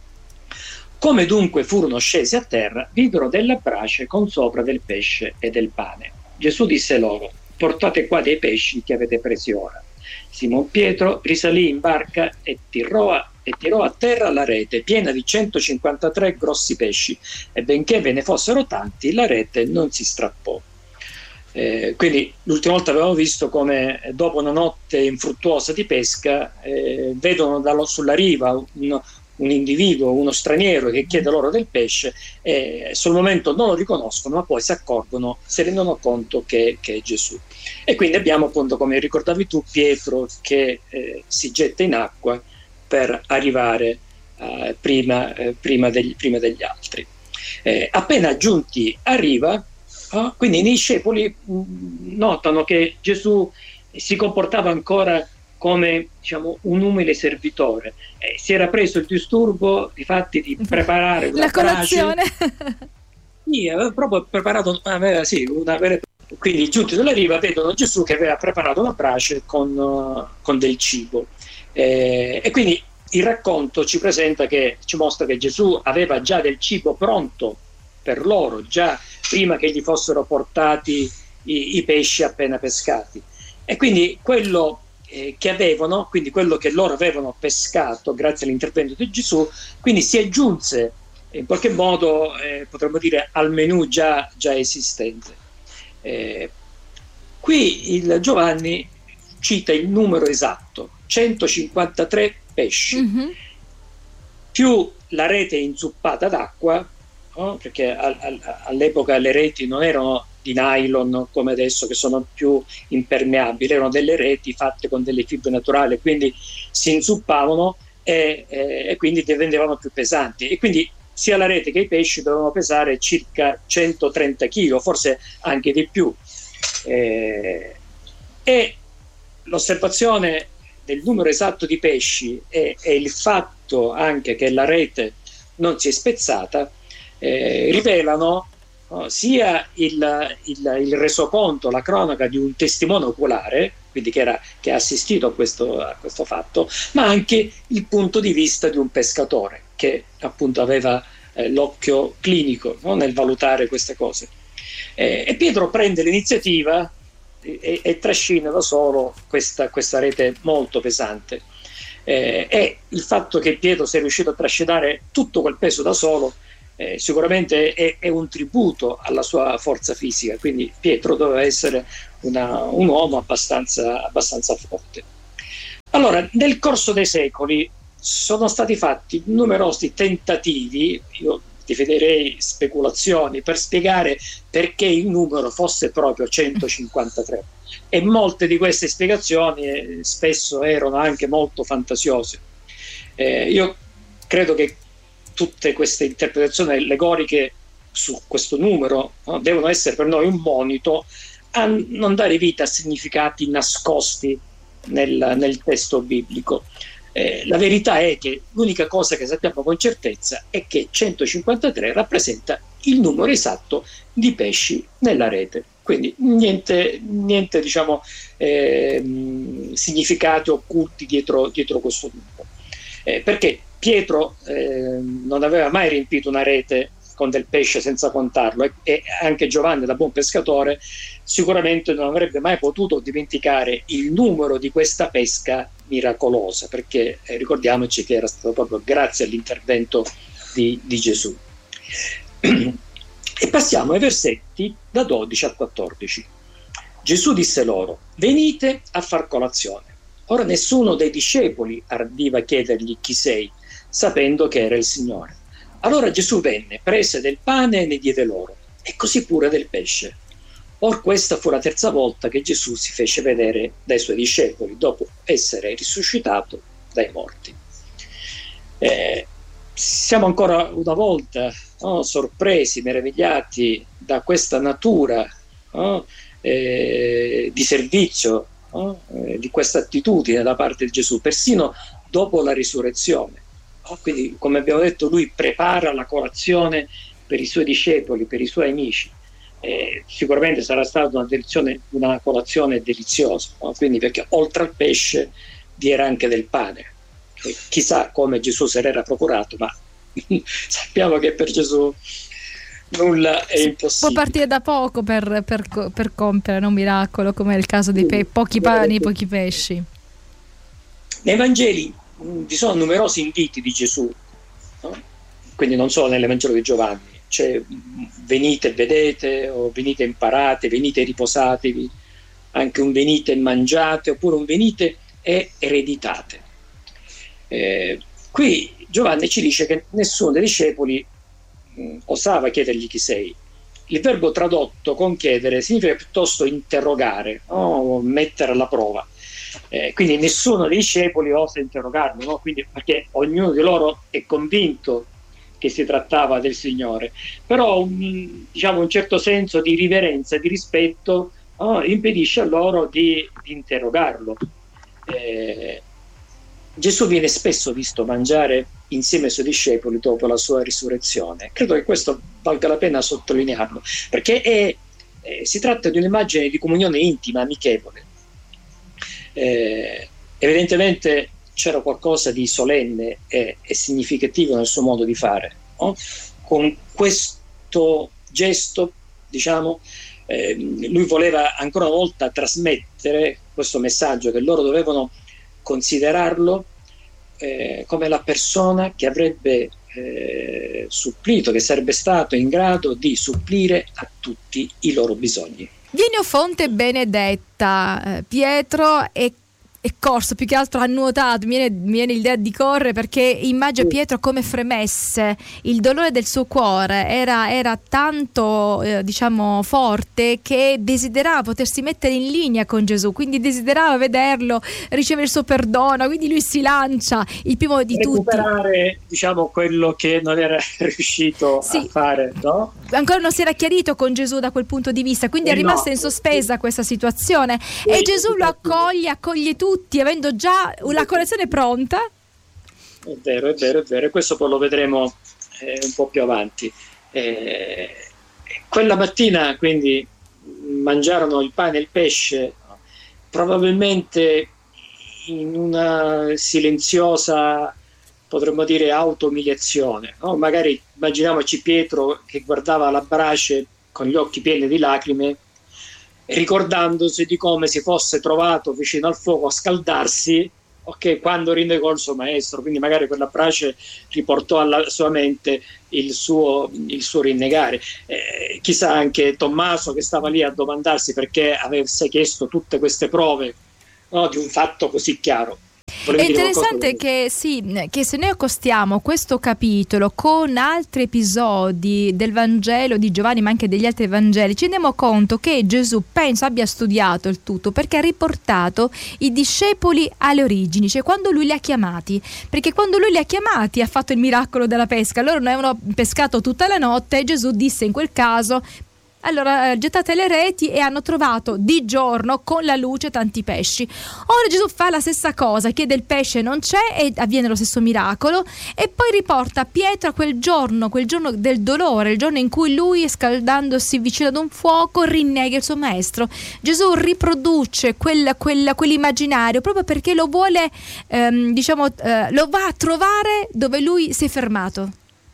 Come dunque furono scesi a terra, videro della brace con sopra del pesce e del pane. Gesù disse loro: portate qua dei pesci che avete presi ora. Simon Pietro risalì in barca e tirò a, e tirò a terra la rete piena di centocinquantatré grossi pesci, e benché ve ne fossero tanti, la rete non si strappò. Eh, quindi l'ultima volta avevamo visto come dopo una notte infruttuosa di pesca eh, vedono dallo, sulla riva un, un individuo, uno straniero che chiede loro del pesce, e sul momento non lo riconoscono, ma poi si accorgono, si rendono conto che, che è Gesù. E quindi abbiamo, appunto, come ricordavi tu, Pietro che eh, si getta in acqua per arrivare eh, prima, eh, prima, degli, prima degli altri. Eh, appena giunti a riva, oh, quindi i discepoli mh, notano che Gesù si comportava ancora come, diciamo, un umile servitore. Eh, si era preso il disturbo, difatti, di preparare una la colazione. Sì, aveva proprio preparato, aveva, sì, una vera. Quindi giunti sulla riva vedono Gesù che aveva preparato una brace con, uh, con del cibo. Eh, e quindi il racconto ci presenta che ci mostra che Gesù aveva già del cibo pronto per loro, già prima che gli fossero portati i, i pesci appena pescati. E quindi quello eh, che avevano, quindi quello che loro avevano pescato grazie all'intervento di Gesù, quindi si aggiunse in qualche modo, eh, potremmo dire, al menù già, già esistente. Eh, qui il Giovanni cita il numero esatto: centocinquantatré pesci, mm-hmm. più la rete inzuppata d'acqua, no? Perché al, al, all'epoca le reti non erano di nylon come adesso, che sono più impermeabili, erano delle reti fatte con delle fibre naturali, quindi si inzuppavano e, e, e quindi diventavano più pesanti, e quindi sia la rete che i pesci dovevano pesare circa centotrenta chili, forse anche di più. Eh, e l'osservazione del numero esatto di pesci e, e il fatto anche che la rete non si è spezzata eh, rivelano oh, sia il, il, il resoconto, la cronaca di un testimone oculare, quindi che, era, che ha assistito a questo, a questo fatto, ma anche il punto di vista di un pescatore che appunto aveva eh, l'occhio clinico, no, nel valutare queste cose. Eh, e Pietro prende l'iniziativa e, e trascina da solo questa, questa rete molto pesante. Eh, e il fatto che Pietro sia riuscito a trascinare tutto quel peso da solo eh, sicuramente è, è un tributo alla sua forza fisica, quindi Pietro doveva essere una, un uomo abbastanza, abbastanza forte. Allora, nel corso dei secoli sono stati fatti numerosi tentativi, io definirei speculazioni, per spiegare perché il numero fosse proprio centocinquantatré, e molte di queste spiegazioni eh, spesso erano anche molto fantasiose. Eh, io credo che tutte queste interpretazioni allegoriche su questo numero no, devono essere per noi un monito a non dare vita a significati nascosti nel, nel testo biblico. Eh, la verità è che l'unica cosa che sappiamo con certezza è che centocinquantatré rappresenta il numero esatto di pesci nella rete, quindi niente, niente diciamo, eh, significati occulti dietro, dietro questo numero. Eh, perché Pietro eh, non aveva mai riempito una rete con del pesce senza contarlo, e, e anche Giovanni, da buon pescatore, sicuramente non avrebbe mai potuto dimenticare il numero di questa pesca miracolosa, perché eh, ricordiamoci che era stato proprio grazie all'intervento di, di Gesù. E passiamo ai versetti da dodici a quattordici. Gesù disse loro: venite a far colazione. Ora nessuno dei discepoli ardiva chiedergli chi sei, sapendo che era il Signore. Allora Gesù venne, prese del pane e ne diede loro, e così pure del pesce. Or questa fu la terza volta che Gesù si fece vedere dai suoi discepoli, dopo essere risuscitato dai morti. Eh, siamo ancora una volta no, sorpresi, meravigliati da questa natura no, eh, di servizio, no, eh, di questa attitudine da parte di Gesù, persino dopo la risurrezione. Quindi, come abbiamo detto, lui prepara la colazione per i suoi discepoli, per i suoi amici. Eh, sicuramente sarà stata una, delizione, una colazione deliziosa, no? Quindi, perché oltre al pesce vi era anche del pane. E chissà come Gesù se l'era procurato, ma sappiamo che per Gesù nulla è impossibile. Può partire da poco per, per, per compiere un miracolo, come è il caso dei pe- pochi pani e pochi pesci. Nei Vangeli vi sono numerosi inviti di Gesù, no? Quindi non solo nell'Evangelo di Giovanni, cioè venite e vedete, o venite e imparate, venite e riposatevi, anche un venite e mangiate, oppure un venite e ereditate. Eh, qui Giovanni ci dice che nessuno dei discepoli mh, osava chiedergli chi sei. Il verbo tradotto con chiedere significa piuttosto interrogare, no? Mettere alla prova. Eh, quindi nessuno dei discepoli osa interrogarlo, no? Quindi, perché ognuno di loro è convinto che si trattava del Signore, però un, diciamo, un certo senso di riverenza, di rispetto no? impedisce a loro di, di interrogarlo. Eh, Gesù viene spesso visto mangiare insieme ai suoi discepoli dopo la sua risurrezione. Credo che questo valga la pena sottolinearlo, perché è, eh, si tratta di un'immagine di comunione intima, amichevole. Eh, evidentemente c'era qualcosa di solenne e, e significativo nel suo modo di fare, no? Con questo gesto, diciamo, eh, lui voleva ancora una volta trasmettere questo messaggio, che loro dovevano considerarlo eh, come la persona che avrebbe eh, supplito, che sarebbe stato in grado di supplire a tutti i loro bisogni. Vieni o fonte benedetta, eh, Pietro, e è corso, più che altro ha nuotato, mi viene, mi viene l'idea di correre, perché immagino Pietro come fremesse, il dolore del suo cuore era, era tanto eh, diciamo forte, che desiderava potersi mettere in linea con Gesù, quindi desiderava vederlo, ricevere il suo perdono, quindi lui si lancia, il primo di recuperare, tutti, diciamo, quello che non era riuscito sì. a fare, no? Ancora non si era chiarito con Gesù da quel punto di vista, quindi eh è rimasta no. in sospesa questa situazione, sì, e Gesù lo accoglie, accoglie tutti, avendo già la colazione pronta. È vero, è vero, è vero, e questo poi lo vedremo eh, un po' più avanti. Eh, quella mattina quindi mangiarono il pane e il pesce, probabilmente in una silenziosa, potremmo dire, auto-umiliazione, no? Magari immaginiamoci Pietro che guardava la brace con gli occhi pieni di lacrime, ricordandosi di come si fosse trovato vicino al fuoco a scaldarsi, ok, quando rinnegò il suo maestro. Quindi magari quella brace riportò alla sua mente il suo, il suo rinnegare. Eh, chissà anche Tommaso, che stava lì a domandarsi perché avesse chiesto tutte queste prove, no, di un fatto così chiaro. Volevi È interessante che, sì, che se noi accostiamo questo capitolo con altri episodi del Vangelo di Giovanni, ma anche degli altri Vangeli, ci rendiamo conto che Gesù penso abbia studiato il tutto, perché ha riportato i discepoli alle origini, cioè quando lui li ha chiamati, perché quando lui li ha chiamati ha fatto il miracolo della pesca. Loro non avevano pescato tutta la notte e Gesù disse in quel caso: allora eh, gettate le reti, e hanno trovato di giorno con la luce tanti pesci. Ora Gesù fa la stessa cosa, chiede il pesce, non c'è, e avviene lo stesso miracolo, e poi riporta Pietro a quel giorno, quel giorno del dolore, il giorno in cui lui, scaldandosi vicino ad un fuoco, rinnega il suo maestro. Gesù riproduce quel, quel, quell'immaginario proprio perché lo vuole, ehm, diciamo, eh, lo va a trovare dove lui si è fermato.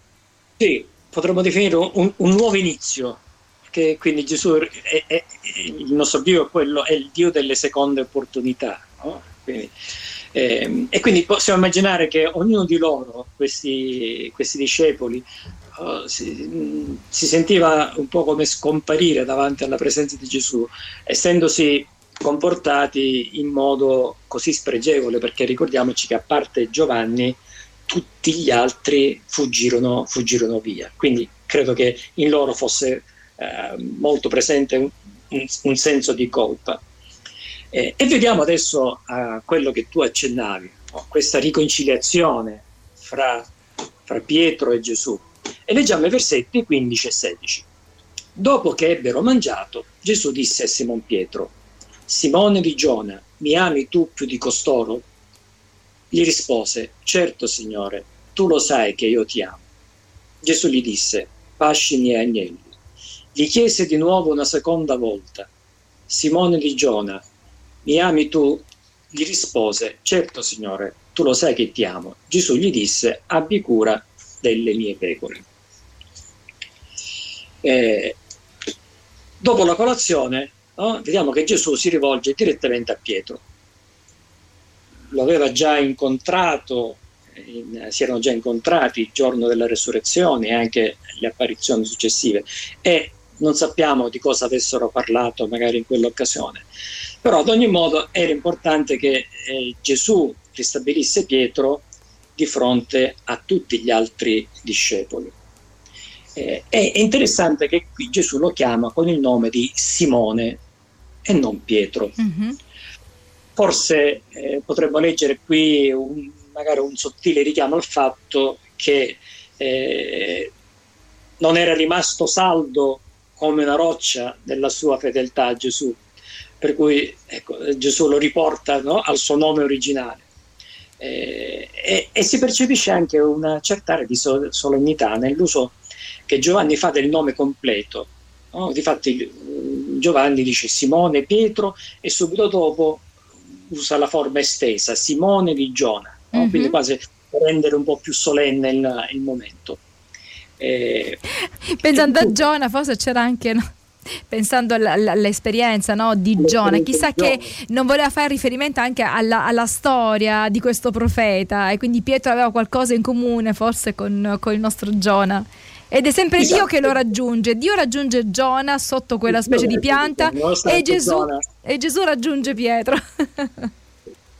Sì, potremmo definire un, un nuovo inizio. Che quindi Gesù è, è, il nostro Dio è, quello, è il Dio delle seconde opportunità, no? Quindi, eh, e quindi possiamo immaginare che ognuno di loro, questi, questi discepoli, uh, si, si sentiva un po' come scomparire davanti alla presenza di Gesù, essendosi comportati in modo così spregevole, perché ricordiamoci che a parte Giovanni tutti gli altri fuggirono, fuggirono via. Quindi credo che in loro fosse Eh, molto presente un, un, un senso di colpa. Eh, e vediamo adesso uh, quello che tu accennavi, no? Questa riconciliazione fra, fra Pietro e Gesù. E leggiamo i versetti quindici e sedici. Dopo che ebbero mangiato, Gesù disse a Simon Pietro: Simone di Giona, mi ami tu più di costoro? Gli rispose: certo, Signore, tu lo sai che io ti amo. Gesù gli disse: pasci i miei agnelli. Gli chiese di nuovo una seconda volta: Simone di Giona, mi ami tu? Gli rispose: certo, Signore, tu lo sai che ti amo. Gesù gli disse: abbi cura delle mie pecore. Eh, dopo la colazione, no, vediamo che Gesù si rivolge direttamente a Pietro. Lo aveva già incontrato, in, si erano già incontrati il giorno della resurrezione e anche le apparizioni successive, e non sappiamo di cosa avessero parlato magari in quell'occasione, però ad ogni modo era importante che eh, Gesù ristabilisse Pietro di fronte a tutti gli altri discepoli. Eh, è interessante che qui Gesù lo chiama con il nome di Simone e non Pietro. Mm-hmm. Forse eh, potremmo leggere qui un, magari un sottile richiamo al fatto che eh, non era rimasto saldo come una roccia della sua fedeltà a Gesù, per cui ecco, Gesù lo riporta, no, al suo nome originale. Eh, e, e si percepisce anche una certa area di so- solennità nell'uso che Giovanni fa del nome completo, no? Difatti Giovanni dice Simone Pietro e subito dopo usa la forma estesa, Simone di Giona, no? Mm-hmm. Quindi quasi per rendere un po' più solenne il, il momento. Eh, pensando a Giona, forse c'era anche, no? Pensando alla, alla, all'esperienza, no, di Giona, chissà che non voleva fare riferimento anche alla, alla storia di questo profeta, e quindi Pietro aveva qualcosa in comune forse con, con il nostro Giona, ed è sempre esatto. Dio che lo raggiunge, Dio raggiunge Giona sotto quella specie di pianta, e Gesù, e Gesù raggiunge Pietro.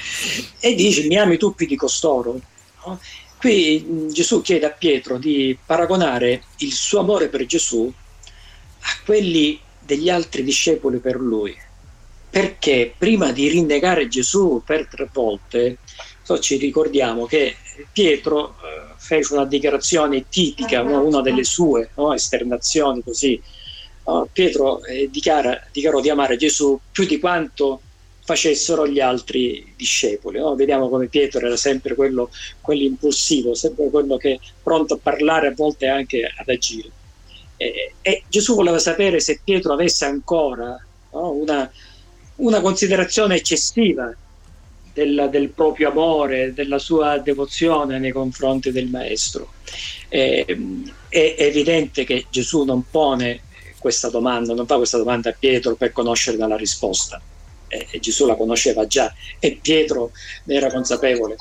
e dice: mi ami tu più di costoro? No? Qui Gesù chiede a Pietro di paragonare il suo amore per Gesù a quelli degli altri discepoli per lui, perché prima di rinnegare Gesù per tre volte, so, ci ricordiamo che Pietro eh, fece una dichiarazione tipica, no? Una delle sue, no? esternazioni così. No? Pietro eh, dichiara, dichiarò di amare Gesù più di quanto facessero gli altri discepoli. No? Vediamo come Pietro era sempre quello, quello impulsivo, sempre quello che è pronto a parlare, a volte anche ad agire. E, e Gesù voleva sapere se Pietro avesse ancora, no? una, una considerazione eccessiva del, del proprio amore, della sua devozione nei confronti del Maestro. E, è evidente che Gesù non pone questa domanda, non fa questa domanda a Pietro per conoscere la risposta. E Gesù la conosceva già e Pietro ne era consapevole.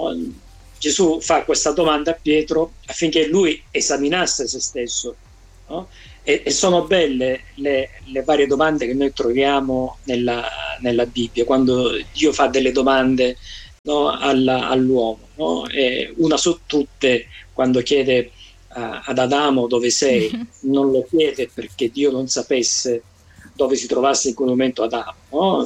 Gesù fa questa domanda a Pietro affinché lui esaminasse se stesso, no? e, e sono belle le, le varie domande che noi troviamo nella, nella Bibbia, quando Dio fa delle domande, no, alla, all'uomo, no? E una su tutte, quando chiede uh, ad Adamo dove sei, non lo chiede perché Dio non sapesse dove si trovasse in quel momento Adamo, no?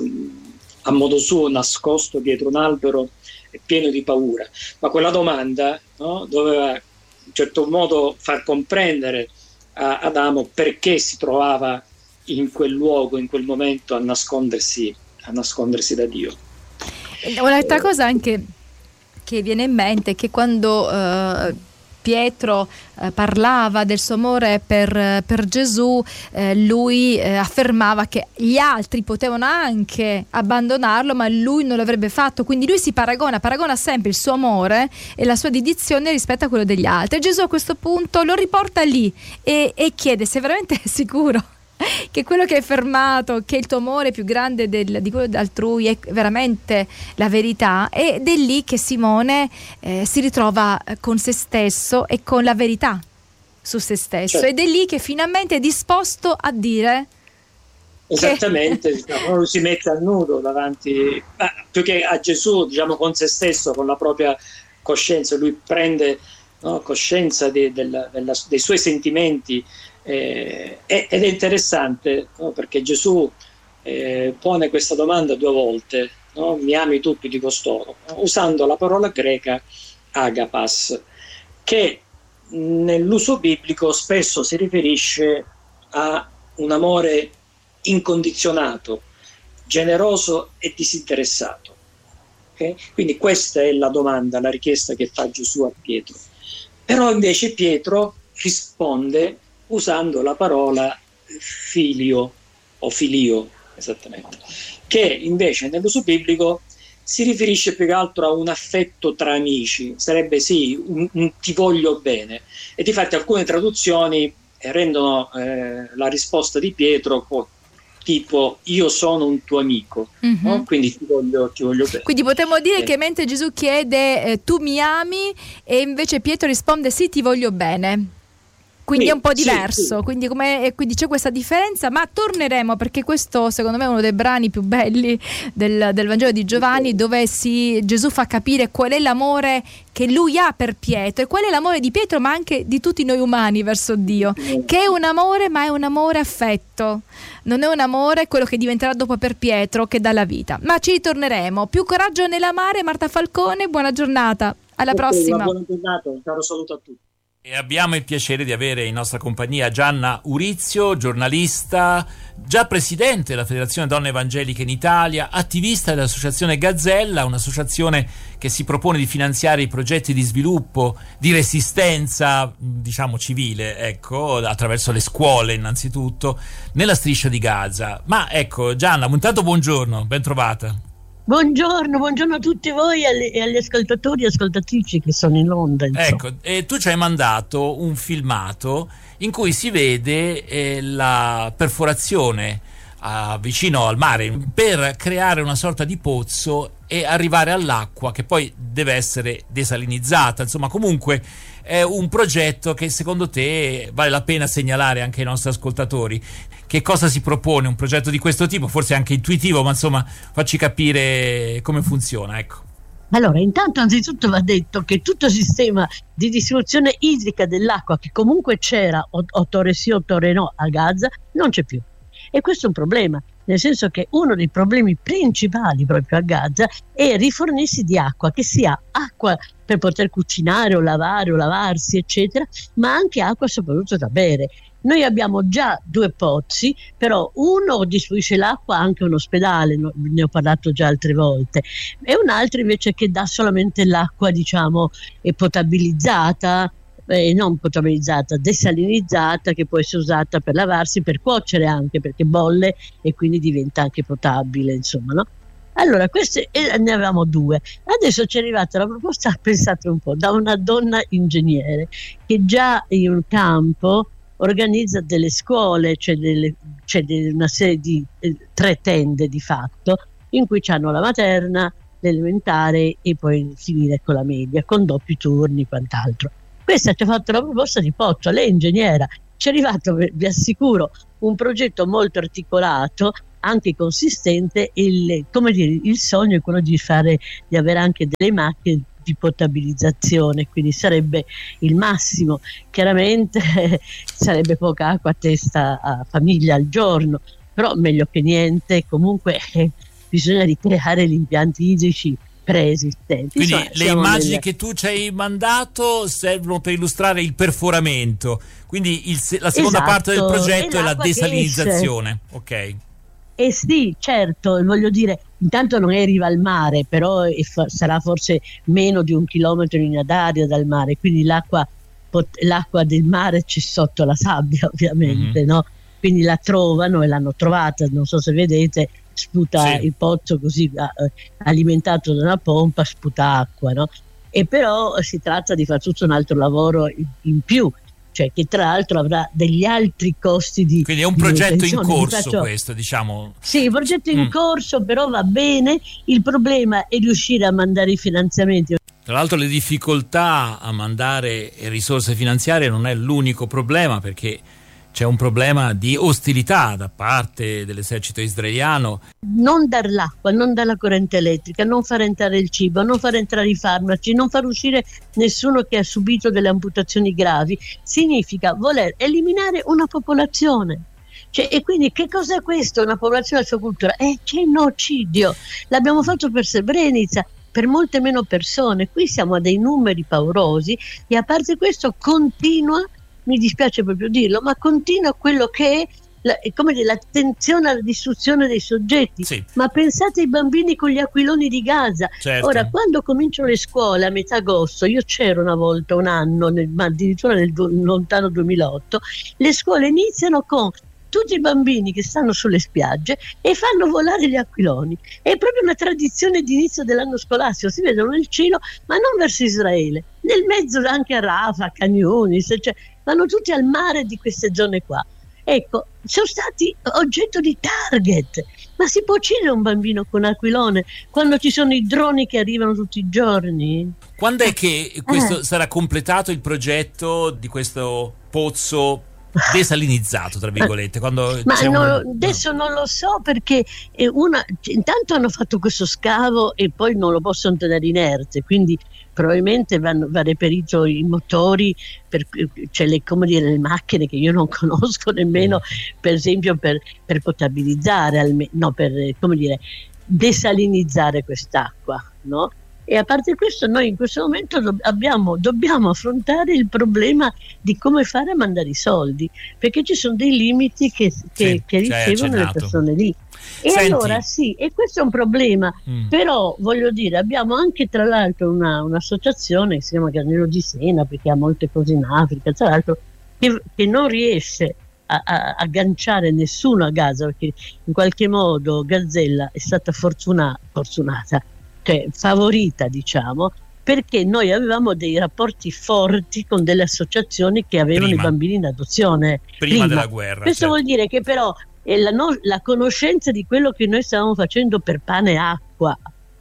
A modo suo, nascosto dietro un albero e pieno di paura, ma quella domanda, no, doveva in un certo modo far comprendere a Adamo perché si trovava in quel luogo, in quel momento, a nascondersi, a nascondersi da Dio. Un'altra cosa anche che viene in mente è che quando uh, Pietro eh, parlava del suo amore per, per Gesù, eh, lui eh, affermava che gli altri potevano anche abbandonarlo, ma lui non l'avrebbe fatto. Quindi lui si paragona, paragona sempre il suo amore e la sua dedizione rispetto a quello degli altri. E Gesù a questo punto lo riporta lì e, e chiede se veramente è sicuro che quello che è fermato, che il tuo amore più grande del, di quello altrui è veramente la verità, ed è lì che Simone eh, si ritrova con se stesso e con la verità su se stesso, certo. Ed è lì che finalmente è disposto a dire esattamente che... diciamo, lui si mette a nudo davanti, ah, più che a Gesù, diciamo con se stesso, con la propria coscienza. Lui prende, no, coscienza de, della, della, dei suoi sentimenti. Eh, ed è interessante, no? Perché Gesù eh, pone questa domanda due volte, no? Mi ami tu più di costoro, usando la parola greca agapas, che nell'uso biblico spesso si riferisce a un amore incondizionato, generoso e disinteressato. Okay? Quindi questa è la domanda, la richiesta che fa Gesù a Pietro. Però invece Pietro risponde usando la parola filio o filio, esattamente, che invece nell'uso biblico si riferisce più che altro a un affetto tra amici, sarebbe sì, un, un ti voglio bene. E difatti alcune traduzioni rendono eh, la risposta di Pietro tipo io sono un tuo amico, mm-hmm. no? Quindi ti voglio, ti voglio bene. Quindi potremmo dire eh. che mentre Gesù chiede eh, tu mi ami, e invece Pietro risponde sì, ti voglio bene. Quindi sì, è un po' diverso, sì, sì. Quindi, come, quindi c'è questa differenza, ma torneremo, perché questo secondo me è uno dei brani più belli del, del Vangelo di Giovanni, dove si, Gesù fa capire qual è l'amore che lui ha per Pietro e qual è l'amore di Pietro, ma anche di tutti noi umani verso Dio, che è un amore, ma è un amore affetto, non è un amore quello che diventerà dopo per Pietro, che dà la vita. Ma ci ritorneremo. Più coraggio nell'amare. Marta Falcone, buona giornata, alla okay, prossima. Buona giornata, un caro saluto a tutti. E abbiamo il piacere di avere in nostra compagnia Gianna Urizio, giornalista, già presidente della Federazione Donne Evangeliche in Italia, attivista dell'associazione Gazzella, un'associazione che si propone di finanziare i progetti di sviluppo, di resistenza, diciamo civile, ecco, attraverso le scuole innanzitutto, nella striscia di Gaza. Ma ecco, Gianna, intanto buongiorno, ben trovata. Buongiorno, buongiorno a tutti voi e alle, e agli ascoltatori e ascoltatrici che sono in onda. Insomma. Ecco, e tu ci hai mandato un filmato in cui si vede eh, la perforazione ah, vicino al mare per creare una sorta di pozzo e arrivare all'acqua che poi deve essere desalinizzata. Insomma, comunque è un progetto che secondo te vale la pena segnalare anche ai nostri ascoltatori. Che cosa si propone un progetto di questo tipo? Forse anche intuitivo, ma insomma facci capire come funziona, ecco. Allora, intanto anzitutto va detto che tutto il sistema di distribuzione idrica dell'acqua che comunque c'era otto ore sì, otto ore no a Gaza, non c'è più. E questo è un problema, nel senso che uno dei problemi principali proprio a Gaza è rifornirsi di acqua, che sia acqua per poter cucinare o lavare o lavarsi, eccetera, ma anche acqua soprattutto da bere. Noi abbiamo già due pozzi, però uno distribuisce l'acqua anche a un ospedale, ne ho parlato già altre volte, e un altro invece che dà solamente l'acqua, diciamo, potabilizzata, eh, non potabilizzata, desalinizzata, che può essere usata per lavarsi, per cuocere anche, perché bolle e quindi diventa anche potabile, insomma, no? Allora, queste eh, ne avevamo due. Adesso ci è arrivata la proposta, pensate un po', da una donna ingegnere che già in un campo organizza delle scuole, c'è, delle, c'è delle, una serie di eh, tre tende di fatto, in cui c'hanno la materna, l'elementare e poi finire con la media, con doppi turni e quant'altro. Questa ci ha fatto la proposta di Pozzo, lei è ingegnera, ci è arrivato, vi assicuro, un progetto molto articolato, anche consistente. Il, come dire, il sogno è quello di fare, di avere anche delle macchine di potabilizzazione, quindi sarebbe il massimo. Chiaramente eh, sarebbe poca acqua a testa a famiglia al giorno, però meglio che niente. Comunque eh, bisogna ricreare gli impianti idrici preesistenti. Quindi Insomma, le immagini nelle... che tu ci hai mandato servono per illustrare il perforamento, quindi il, la seconda esatto, parte del progetto è la desalinizzazione. Ok. Eh sì, certo, voglio dire, intanto non è in riva al mare, però è fa- sarà forse meno di un chilometro in linea d'aria dal mare, quindi l'acqua, pot- l'acqua del mare c'è sotto la sabbia, ovviamente, mm-hmm. no? Quindi la trovano e l'hanno trovata, non so se vedete, sputa sì. il pozzo così eh, alimentato da una pompa, sputa acqua, no? E però si tratta di fare tutto un altro lavoro in, in più, cioè che tra l'altro avrà degli altri costi di... Quindi è un di progetto in corso faccio... questo, diciamo. Sì, il progetto in mm. corso, però va bene, il problema è riuscire a mandare i finanziamenti. Tra l'altro le difficoltà a mandare risorse finanziarie non è l'unico problema, perché c'è un problema di ostilità da parte dell'esercito israeliano. Non dar l'acqua, non dar la corrente elettrica, non far entrare il cibo, non far entrare i farmaci, non far uscire nessuno che ha subito delle amputazioni gravi, significa voler eliminare una popolazione. Cioè, e quindi che cos'è questo? Una popolazione e la sua cultura? È genocidio. L'abbiamo fatto per Srebrenica, per molte meno persone. Qui siamo a dei numeri paurosi e a parte questo continua, mi dispiace proprio dirlo, ma continua quello che è la, come dire, l'attenzione alla distruzione dei soggetti. Sì. Ma pensate ai bambini con gli aquiloni di Gaza. Certo. Ora, quando cominciano le scuole a metà agosto, io c'ero una volta, un anno, nel, ma addirittura nel lontano duemilaotto, le scuole iniziano con tutti i bambini che stanno sulle spiagge e fanno volare gli aquiloni. È proprio una tradizione di inizio dell'anno scolastico, si vedono nel cielo, ma non verso Israele, nel mezzo anche a Rafah, Khan Yunis, cioè, vanno tutti al mare di queste zone qua. Ecco, sono stati oggetto di target. Ma si può uccidere un bambino con un aquilone quando ci sono i droni che arrivano tutti i giorni? Quando è che questo eh. sarà completato il progetto di questo pozzo desalinizzato, tra virgolette? Quando ma c'è non, un... adesso non lo so, perché è una, intanto hanno fatto questo scavo e poi non lo possono tenere inerte, quindi probabilmente vanno, va reperito i motori, per, cioè le, come dire, le macchine che io non conosco nemmeno, per esempio per, per potabilizzare, alme, no, per come dire, desalinizzare quest'acqua, no? E a parte questo, noi in questo momento do- abbiamo, dobbiamo affrontare il problema di come fare a mandare i soldi, perché ci sono dei limiti che, che, sì, che ricevono le persone lì. E Senti. allora sì, e questo è un problema, mm. però voglio dire, abbiamo anche tra l'altro una, un'associazione che si chiama Granello di Sena, perché ha molte cose in Africa, tra l'altro, che, che non riesce a, a agganciare nessuno a Gaza, perché in qualche modo Gazzella è stata fortuna, fortunata, cioè favorita, diciamo, perché noi avevamo dei rapporti forti con delle associazioni che avevano prima. i bambini in adozione prima, prima della guerra. Questo certo. vuol dire che però è la, no, la conoscenza di quello che noi stavamo facendo per pane e acqua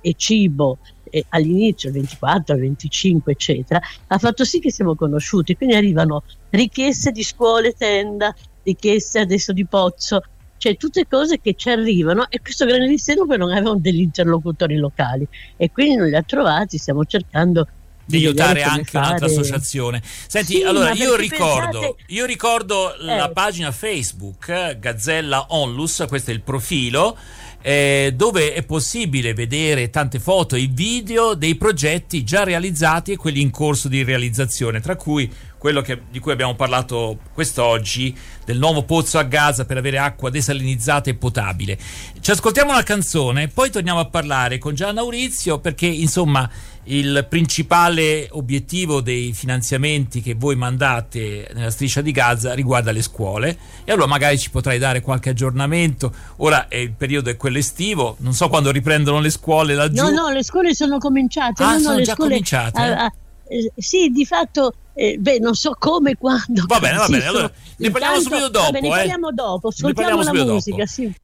e cibo eh, all'inizio, il ventiquattro, il venticinque eccetera, ha fatto sì che siamo conosciuti, quindi arrivano richieste di scuole tenda, richieste adesso di pozzo, cioè tutte cose che ci arrivano, e questo grande mistero poi non avevano degli interlocutori locali e quindi non li ha trovati, stiamo cercando di aiutare anche fare... un'altra associazione. Senti, sì, allora io ricordo, pensate... io ricordo eh. la pagina Facebook eh, Gazzella Onlus, questo è il profilo, eh, dove è possibile vedere tante foto e video dei progetti già realizzati e quelli in corso di realizzazione, tra cui quello che, di cui abbiamo parlato quest'oggi, del nuovo pozzo a Gaza per avere acqua desalinizzata e potabile. Ci ascoltiamo una canzone, poi torniamo a parlare con Gianna Urizio, perché insomma il principale obiettivo dei finanziamenti che voi mandate nella striscia di Gaza riguarda le scuole, e allora magari ci potrai dare qualche aggiornamento. Ora è il periodo è quello estivo, non so quando riprendono le scuole laggiù. No, no, le scuole sono cominciate. Ah, no, sono no, le già scuole, cominciate? Ah, ah, eh, sì, di fatto, eh, beh, non so come e quando. Va bene, va sì, bene, allora ne parliamo intanto, subito dopo. Vabbè, ne eh. parliamo dopo, Ne parliamo ascoltiamo la subito musica, dopo. sì.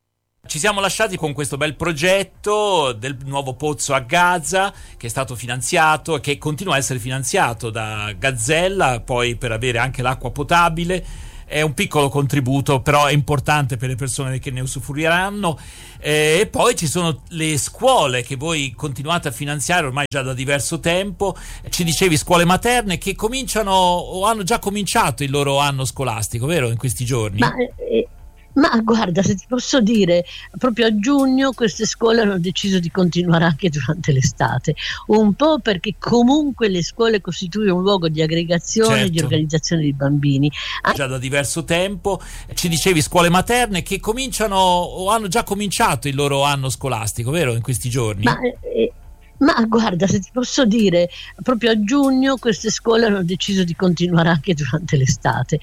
Ci siamo lasciati con questo bel progetto del nuovo pozzo a Gaza, che è stato finanziato e che continua a essere finanziato da Gazzella, poi per avere anche l'acqua potabile. È un piccolo contributo, però è importante per le persone che ne usufruiranno. Eh, e poi ci sono le scuole che voi continuate a finanziare ormai già da diverso tempo. Ci dicevi scuole materne che cominciano o hanno già cominciato il loro anno scolastico, vero, in questi giorni? Ma, eh, ma guarda, se ti posso dire, proprio a giugno queste scuole hanno deciso di continuare anche durante l'estate, un po' perché comunque le scuole costituiscono un luogo di aggregazione, certo, di organizzazione dei bambini. Già da diverso tempo. Ci dicevi scuole materne che cominciano o hanno già cominciato il loro anno scolastico, vero, in questi giorni? Ma, eh, Ma guarda, se ti posso dire, proprio a giugno queste scuole hanno deciso di continuare anche durante l'estate,